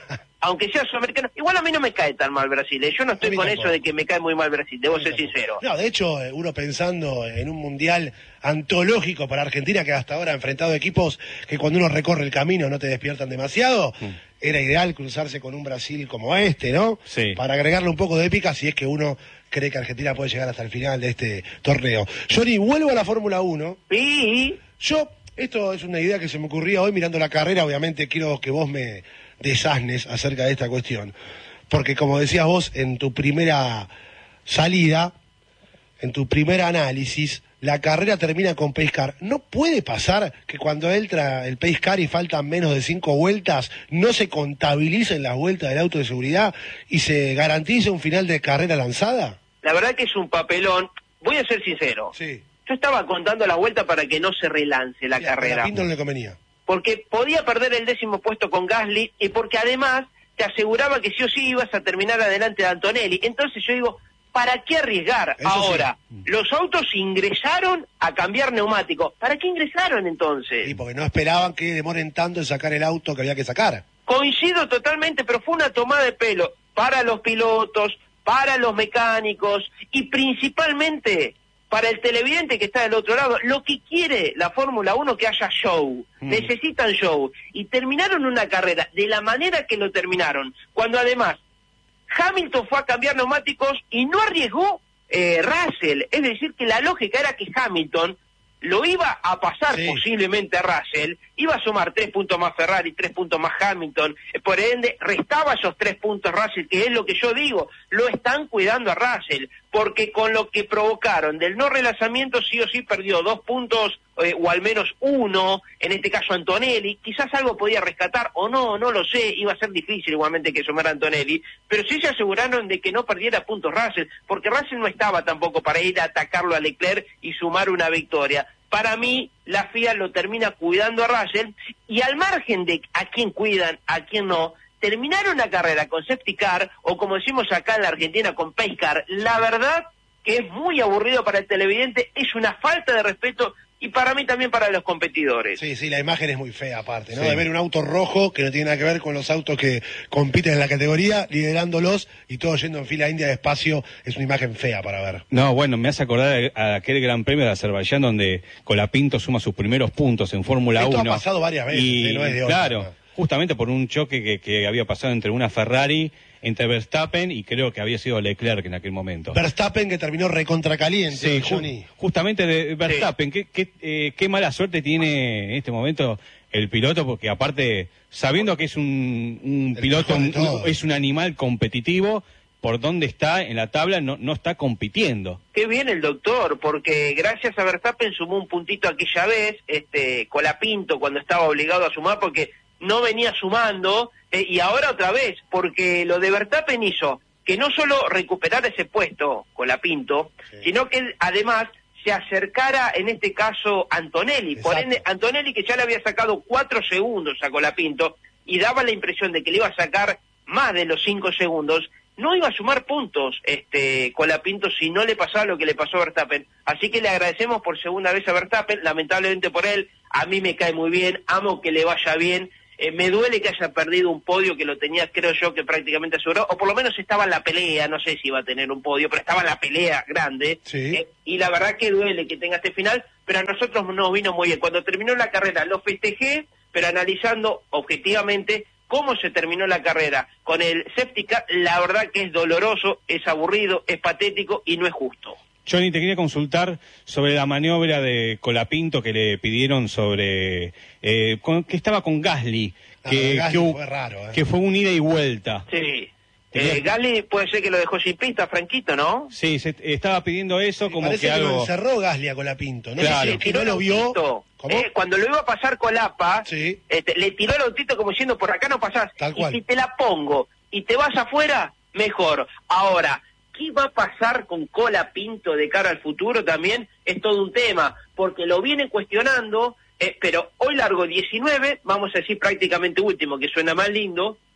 aunque sea sudamericano, igual a mí no me cae tan mal Brasil, ¿eh? Yo no estoy con tampoco. Eso de que me cae muy mal Brasil, debo ser tampoco. Sincero. No, de hecho, uno pensando en un mundial antológico para Argentina, que hasta ahora ha enfrentado equipos que cuando uno recorre el camino no te despiertan demasiado, mm. era ideal cruzarse con un Brasil como este, ¿no? Sí. Para agregarle un poco de épica si es que uno cree que Argentina puede llegar hasta el final de este torneo. Johnny, vuelvo a la Fórmula uno. Sí. Yo, esto es una idea que se me ocurría hoy mirando la carrera, obviamente quiero que vos me desasnes acerca de esta cuestión. Porque como decías vos en tu primera salida, en tu primer análisis, la carrera termina con pace car. ¿No puede pasar que cuando entra el pace car y faltan menos de cinco vueltas, no se contabilicen las vueltas del auto de seguridad y se garantice un final de carrera lanzada? La verdad que es un papelón. Voy a ser sincero. Sí. Yo estaba contando las vueltas para que no se relance la sí, carrera. A Pinto no le convenía. Porque podía perder el décimo puesto con Gasly y porque además te aseguraba que sí o sí ibas a terminar adelante de Antonelli. Entonces yo digo, ¿para qué arriesgar? Eso ahora, sí. Los autos ingresaron a cambiar neumáticos. ¿Para qué ingresaron entonces? Sí, porque no esperaban que demoren tanto en sacar el auto que había que sacar. Coincido totalmente, pero fue una tomada de pelo para los pilotos, para los mecánicos y principalmente para el televidente que está del otro lado. Lo que quiere la Fórmula uno que haya show, mm. necesitan show. Y terminaron una carrera de la manera que lo terminaron, cuando además Hamilton fue a cambiar neumáticos y no arriesgó eh, Russell. Es decir, que la lógica era que Hamilton lo iba a pasar sí. posiblemente a Russell, iba a sumar tres puntos más Ferrari, tres puntos más Hamilton, eh, por ende restaba esos tres puntos Russell, que es lo que yo digo, lo están cuidando a Russell, porque con lo que provocaron del no relanzamiento sí o sí perdió dos puntos, eh, o al menos uno, en este caso Antonelli, quizás algo podía rescatar, o no, no lo sé, iba a ser difícil igualmente que sumara Antonelli, pero sí se aseguraron de que no perdiera puntos Russell, porque Russell no estaba tampoco para ir a atacarlo a Leclerc y sumar una victoria. Para mí, la F I A lo termina cuidando a Russell, y al margen de a quién cuidan, a quién no, terminaron la carrera con safety car, o como decimos acá en la Argentina, con pace car. La verdad que es muy aburrido para el televidente, es una falta de respeto, y para mí también para los competidores. Sí, sí, la imagen es muy fea aparte, ¿no? Sí. De ver un auto rojo que no tiene nada que ver con los autos que compiten en la categoría, liderándolos y todos yendo en fila india despacio, es una imagen fea para ver. No, bueno, me hace acordar a aquel Gran Premio de Azerbaiyán donde Colapinto suma sus primeros puntos en Fórmula uno. Esto ha pasado varias veces, y, ¿eh? No es de hoy. Claro, ¿no? Justamente por un choque que, que había pasado entre una Ferrari, entre Verstappen y creo que había sido Leclerc en aquel momento. Verstappen que terminó recontracaliente, sí, Johnny. Ju justamente de Verstappen, sí. qué, qué, eh, qué mala suerte tiene en este momento el piloto, porque aparte, sabiendo que es un, un piloto, un, es un animal competitivo, por dónde está en la tabla no, no está compitiendo. Qué bien el doctor, porque gracias a Verstappen sumó un puntito aquella vez, este Colapinto cuando estaba obligado a sumar, porque no venía sumando, eh, y ahora otra vez, porque lo de Verstappen hizo que no solo recuperara ese puesto Colapinto, sí. sino que él, además se acercara, en este caso, Antonelli. Exacto. Por ende, Antonelli, que ya le había sacado cuatro segundos a Colapinto, y daba la impresión de que le iba a sacar más de los cinco segundos, no iba a sumar puntos este Colapinto si no le pasaba lo que le pasó a Verstappen. Así que le agradecemos por segunda vez a Verstappen, lamentablemente por él, a mí me cae muy bien, amo que le vaya bien. Eh, me duele que haya perdido un podio que lo tenía, creo yo, que prácticamente asegurado, o por lo menos estaba en la pelea, no sé si iba a tener un podio, pero estaba en la pelea grande, sí. eh, y la verdad que duele que tenga este final, pero a nosotros nos vino muy bien. Cuando terminó la carrera lo festejé, pero analizando objetivamente cómo se terminó la carrera con el safety car, la verdad que es doloroso, es aburrido, es patético y no es justo. Johnny, te quería consultar sobre la maniobra de Colapinto que le pidieron sobre... Eh, con, que estaba con Gasly, que, ah, Gasly que, fue raro, ¿eh? que fue un ida y vuelta. Sí. Eh, Gasly puede ser que lo dejó sin pista, Franquito, ¿no? Sí, se estaba pidiendo eso, sí, como parece que, que algo... lo encerró Gasly a Colapinto, ¿no? Claro. Sí, que no lo vio... Eh, cuando lo iba a pasar Colapa, sí. este, le tiró el autito como diciendo, por acá no pasás. Tal cual. Y si te la pongo y te vas afuera, mejor. Ahora, ¿qué va a pasar con Colapinto de cara al futuro? También es todo un tema, porque lo vienen cuestionando, eh, pero hoy largo diecinueve, vamos a decir prácticamente último, que suena más lindo,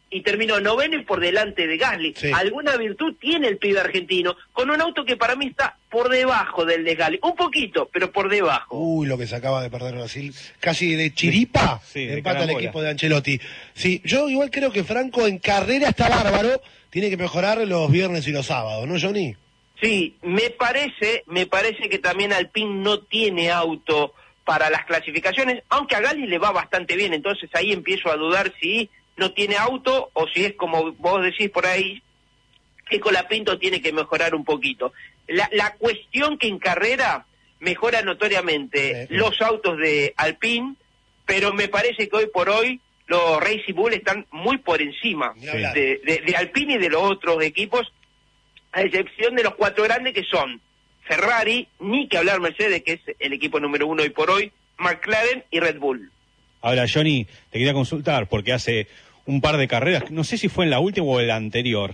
y terminó noveno y por delante de Gasly. Sí. Alguna virtud tiene el pibe argentino, con un auto que para mí está por debajo del de Gasly. Un poquito, pero por debajo. Uy, lo que se acaba de perder Brasil. Casi de chiripa sí, empata el equipo de Ancelotti. Sí, yo igual creo que Franco en carrera está bárbaro. Tiene que mejorar los viernes y los sábados, ¿no, Johnny? Sí, me parece, me parece que también Alpine no tiene auto para las clasificaciones, aunque a Gasly le va bastante bien. Entonces ahí empiezo a dudar si no tiene auto o si es como vos decís por ahí, que Colapinto tiene que mejorar un poquito. La, la cuestión que en carrera mejora notoriamente sí. los autos de Alpine, pero me parece que hoy por hoy los Racing Bull están muy por encima sí. de, de, de Alpine y de los otros equipos, a excepción de los cuatro grandes que son Ferrari, ni que hablar Mercedes, que es el equipo número uno hoy por hoy, McLaren y Red Bull. Ahora, Johnny, te quería consultar, porque hace un par de carreras, no sé si fue en la última o en la anterior,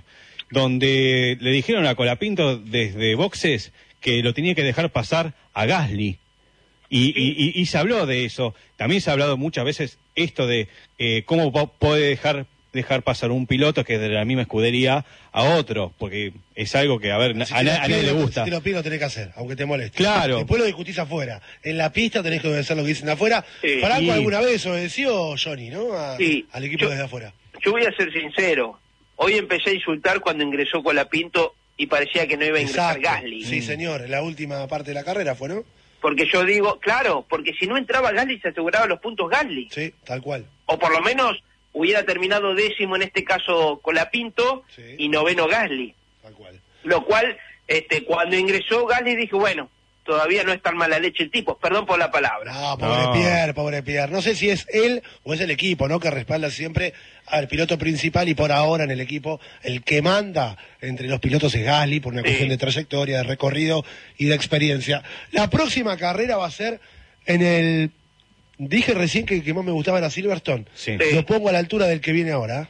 donde le dijeron a Colapinto desde boxes que lo tenía que dejar pasar a Gasly. Y, y, y, y se habló de eso. También se ha hablado muchas veces esto de eh, cómo puede dejar dejar pasar un piloto que es de la misma escudería a otro, porque es algo que, a ver, si a, a nadie le gusta. Si te lo pido, lo tenés que hacer, aunque te moleste. Claro. Después lo discutís afuera. En la pista tenés que obedecer lo que dicen afuera. Sí. Franco sí. alguna vez obedeció, Johnny, ¿no? A, sí. Al equipo yo, desde afuera. Yo voy a ser sincero. Hoy empecé a insultar cuando ingresó Colapinto y parecía que no iba a ingresar Exacto. Gasly. Sí, señor, en la última parte de la carrera fue, ¿no? Porque yo digo, claro, porque si no entraba Gasly se aseguraba los puntos Gasly. Sí, tal cual. O por lo menos hubiera terminado décimo en este caso Colapinto sí. y noveno Gasly. Tal cual. Lo cual, este, cuando ingresó Gasly dije, bueno, todavía no es tan mala leche el tipo, perdón por la palabra. No, pobre no. Pierre, pobre Pierre. No sé si es él o es el equipo, ¿no? Que respalda siempre al piloto principal y por ahora en el equipo el que manda entre los pilotos es Gasly por una sí. cuestión de trayectoria, de recorrido y de experiencia. La próxima carrera va a ser en el... Dije recién que, que más me gustaba era Silverstone. Sí. Sí. Lo pongo a la altura del que viene ahora.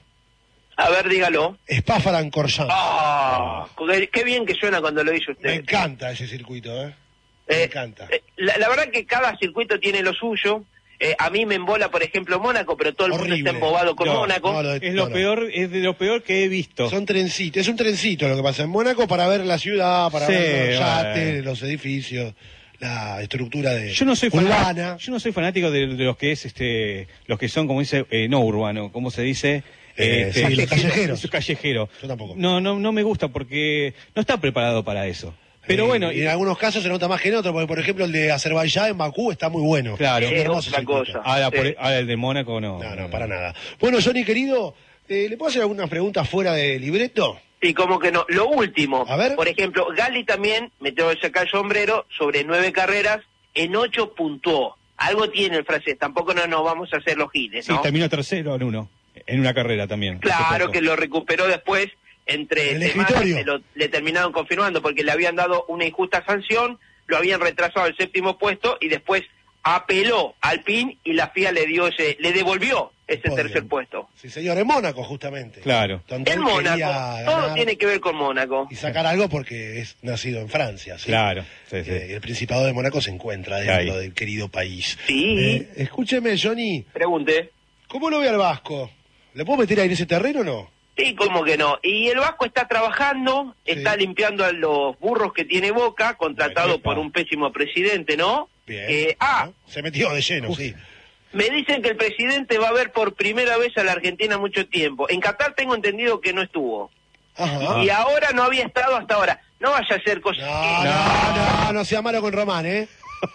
A ver, dígalo. Spa-Francorchamps. Ah, qué, qué bien que suena cuando lo dice usted. Me encanta ese circuito, ¿eh? Me eh, encanta. Eh, la, la verdad que cada circuito tiene lo suyo. Eh, a mí me embola, por ejemplo, Mónaco, pero todo el Horrible. mundo está embobado con no, Mónaco. No, lo de, es lo no, peor, no. es de lo peor que he visto. Son trencitos, es un trencito lo que pasa en Mónaco para ver la ciudad, para sí, ver los yates, vale. los edificios, la estructura de yo no soy urbana. Fanático, yo no soy fanático de, de los que es este, los que son como dice eh, no urbano, ¿cómo se dice? Eh, este, sí, los callejeros. Callejero. Yo tampoco. No, no, no me gusta porque no está preparado para eso. Pero eh, bueno, y en algunos casos se nota más que en otros, porque por ejemplo el de Azerbaiyán en Bakú está muy bueno. Claro, es otra cosa. Ahora, sí. por, ahora el de Mónaco no. No, no, para nada. Bueno, Johnny querido, eh, ¿le puedo hacer algunas preguntas fuera de libreto? Sí, como que no. Lo último, a ver. Por ejemplo, Gasly también, me tengo que sacar el sombrero, sobre nueve carreras, en ocho puntuó. Algo tiene el francés, tampoco no nos vamos a hacer los giles, ¿no? Sí, terminó tercero en uno, en una carrera también. Claro que lo recuperó después, entre el semanas le, lo, le terminaron confirmando, porque le habían dado una injusta sanción, lo habían retrasado al séptimo puesto, y después apeló al P I N y la F I A le dio ese, le devolvió ese Podio. tercer puesto. Sí, señor, en Mónaco, justamente. Claro. En Mónaco, todo tiene que ver con Mónaco. Y sacar algo porque es nacido en Francia, ¿sí? Claro. Sí, sí. Eh, el Principado de Mónaco se encuentra dentro del querido país. Sí. Eh, escúcheme, Johnny. Pregunte. ¿Cómo lo ve al Vasco? ¿Le puedo meter ahí en ese terreno o no? Sí, cómo que no. Y el Vasco está trabajando, sí. está limpiando a los burros que tiene Boca, contratado bueno, por un pésimo presidente, ¿no? Bien. Eh, ah, se metió de lleno, Uf. sí. Me dicen que el presidente va a ver por primera vez a la Argentina mucho tiempo. En Qatar tengo entendido que no estuvo. Ajá. Y ahora no había estado hasta ahora. No vaya a hacer cosas no, que... No, no, no sea malo con Román, ¿eh?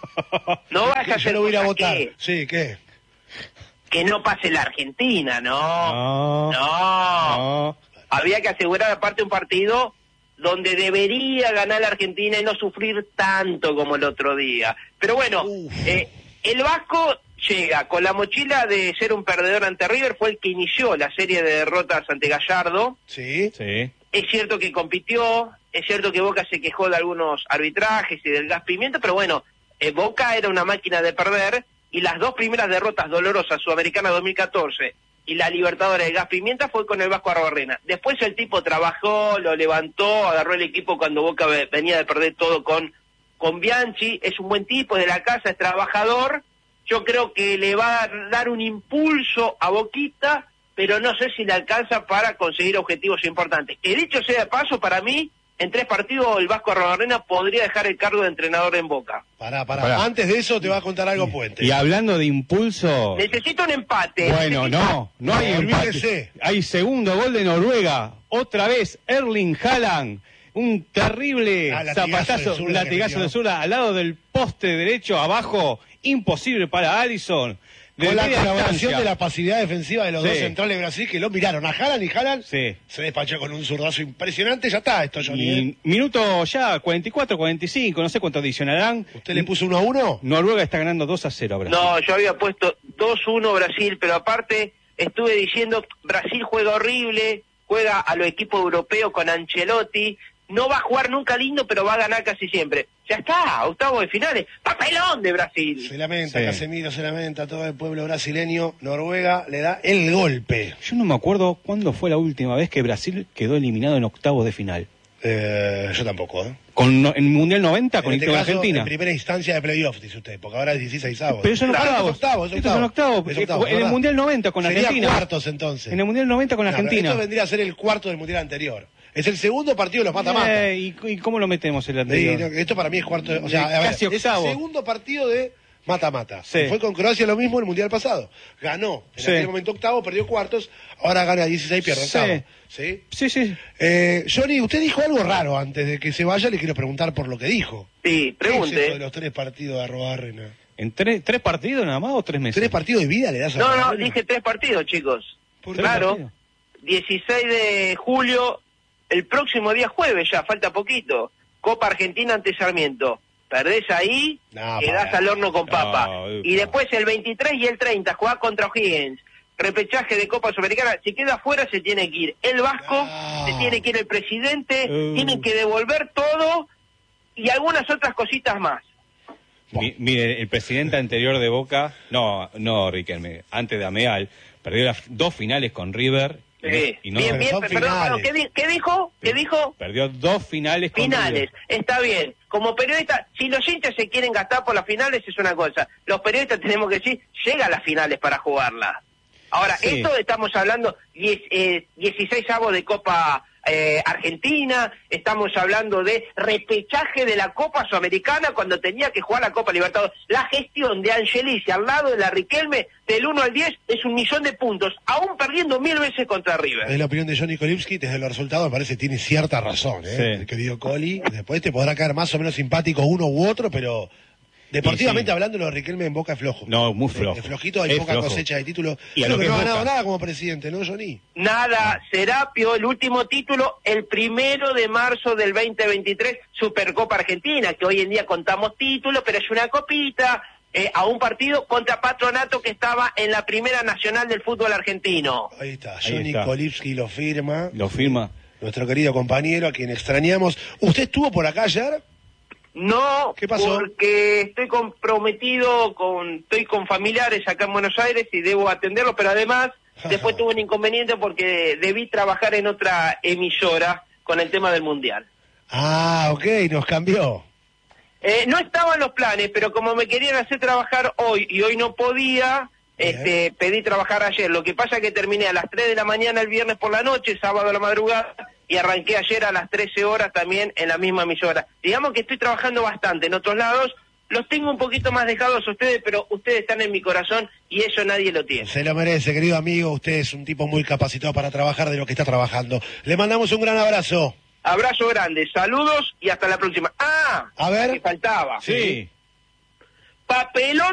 No vaya a hacer yo lo voy a votar. Que... Sí, ¿qué? Que no pase la Argentina, No. no. No. no. Había que asegurar aparte un partido donde debería ganar la Argentina y no sufrir tanto como el otro día. Pero bueno, eh, el Vasco llega con la mochila de ser un perdedor ante River, fue el que inició la serie de derrotas ante Gallardo. Sí, sí. Es cierto que compitió, es cierto que Boca se quejó de algunos arbitrajes y del gas pimienta, pero bueno, eh, Boca era una máquina de perder, y las dos primeras derrotas dolorosas, Sudamericana dos mil catorce y la Libertadores de gas pimienta, fue con el Vasco Arbarrena. Después el tipo trabajó, lo levantó, agarró el equipo cuando Boca venía de perder todo con, con Bianchi, es un buen tipo, es de la casa, es trabajador. Yo creo que le va a dar un impulso a Boquita, pero no sé si le alcanza para conseguir objetivos importantes. Que dicho sea de paso, para mí, en tres partidos el Vasco Arrobarrena podría dejar el cargo de entrenador en Boca. Pará, pará, Pará. Antes de eso te va a contar algo Puente. Y hablando de impulso... Necesito un empate. Bueno, no, no hay empate. Olvídese. Hay segundo gol de Noruega. Otra vez Erling Haaland. Un terrible Ah, latigazo zapatazo, de zurda un latigazo que metió. de zurda al lado del poste derecho, abajo. Imposible para Alisson. De Con la media colaboración distancia. de la pasividad defensiva de los Sí. dos centrales de Brasil que lo miraron a Haaland y Haaland Sí. se despachó con un zurdazo impresionante. Ya está esto, Johnny. ¿eh? Y minuto ya, cuarenta y cuatro, cuarenta y cinco, no sé cuánto adicionarán. ¿Usted le puso uno a uno? Noruega está ganando dos a cero a Brasil. No, yo había puesto dos uno Brasil, pero aparte estuve diciendo Brasil juega horrible, juega a los equipos europeos con Ancelotti, no va a jugar nunca lindo, pero va a ganar casi siempre. Ya está, octavo de finales, papelón de Brasil. Se lamenta, Sí. Casemiro se lamenta, todo el pueblo brasileño. Noruega le da el golpe. Yo no me acuerdo cuándo fue la última vez que Brasil quedó eliminado en octavos de final. Eh, yo tampoco, ¿eh? Con, no- en el Mundial noventa con, En este con caso, Argentina. en primera instancia de playoff, dice usted, porque ahora es dieciséis avos. Pero son Claro, octavos. es octavo, es Estos son octavo. octavos. Es octavo, en el ¿verdad? Mundial noventa con Sería Argentina. cuartos entonces. En el Mundial noventa con No, pero Argentina. esto vendría a ser el cuarto del mundial anterior. Es el segundo partido de los mata-mata. Eh, ¿y, ¿Y cómo lo metemos el Sí, anterior? no, esto para mí es cuarto de, o sea, a ver, Casi es octavo. el segundo partido de mata-mata. Sí. Fue con Croacia lo mismo en el mundial pasado. Ganó en Sí. aquel momento octavo, perdió cuartos, ahora gana dieciséis, pierde Sí. octavo. ¿Sí? Sí, sí. Eh, Johnny, usted dijo algo raro antes de que se vaya, le quiero preguntar por lo que dijo. Sí, ¿Qué es esto de pregunte. los tres partidos de Arrobarrena? ¿En tres, tres partidos nada más o tres meses? ¿Tres partidos de vida le das a No, no, Arrobarrena? dije tres partidos, chicos. ¿Por ¿Tres Claro, partidos? dieciséis de julio, el próximo día jueves ya, falta poquito. Copa Argentina ante Sarmiento. Perdés ahí, No, quedás pará. al horno con papa. No, y después el veintitrés y el treinta jugás contra O'Higgins. Repechaje de Copa Sudamericana. Si queda afuera se tiene que ir el Vasco, No. se tiene que ir el presidente, Uh. tienen que devolver todo y algunas otras cositas más. Mi- mire, el presidente anterior de Boca, no, no, Riquelme, antes de Ameal, perdió las dos finales con River. y no- Sí. y no- bien, pero bien, son perdón, perdón, finales. ¿qué, di- qué dijo? ¿Qué dijo? Perdió dos finales con Finales, River. está bien. Como periodista, si los hinchas se quieren gastar por las finales es una cosa. Los periodistas tenemos que decir, llega a las finales para jugarlas. Ahora, Sí. esto estamos hablando diez, eh, dieciséis avos de Copa eh, Argentina, estamos hablando de repechaje de la Copa Sudamericana cuando tenía que jugar la Copa Libertadores. La gestión de Angelici al lado de la Riquelme del uno al diez es un millón de puntos, aún perdiendo mil veces contra River. Es la opinión de Johnny Kolipski, desde los resultados me parece que tiene cierta razón, ¿eh? Sí. El querido Coli. Después te podrá caer más o menos simpático uno u otro, pero deportivamente Y sí. hablando, lo de Riquelme en Boca es flojo. No, muy flojo. Es flojito, hay Es poca flojo. cosecha de títulos. Y a Creo lo que que no ha es ganado Boca. nada como presidente, ¿no, Johnny? Nada, Serapio, el último título, el primero de marzo del veinte veintitrés, Supercopa Argentina, que hoy en día contamos títulos, pero es una copita, eh, a un partido contra Patronato que estaba en la primera nacional del fútbol argentino. Ahí está, Ahí Johnny está. Kolipski lo firma. Lo firma. Nuestro querido compañero, a quien extrañamos. ¿Usted estuvo por acá ayer? No, ¿Qué pasó? porque estoy comprometido con, estoy con familiares acá en Buenos Aires y debo atenderlos, pero además después tuve un inconveniente porque debí trabajar en otra emisora con el tema del Mundial. Ah, ok, nos cambió. Eh, no estaban los planes, pero como me querían hacer trabajar hoy y hoy no podía, Bien. este, pedí trabajar ayer. Lo que pasa es que terminé a las tres de la mañana el viernes por la noche, sábado a la madrugada, y arranqué ayer a las trece horas también en la misma emisora. Digamos que estoy trabajando bastante en otros lados, los tengo un poquito más dejados a ustedes, pero ustedes están en mi corazón y eso nadie lo tiene. Se lo merece, querido amigo. Usted es un tipo muy capacitado para trabajar de lo que está trabajando. Le mandamos un gran abrazo. Abrazo grande, saludos y hasta la próxima. Ah, A ver. que faltaba. Sí. Papelón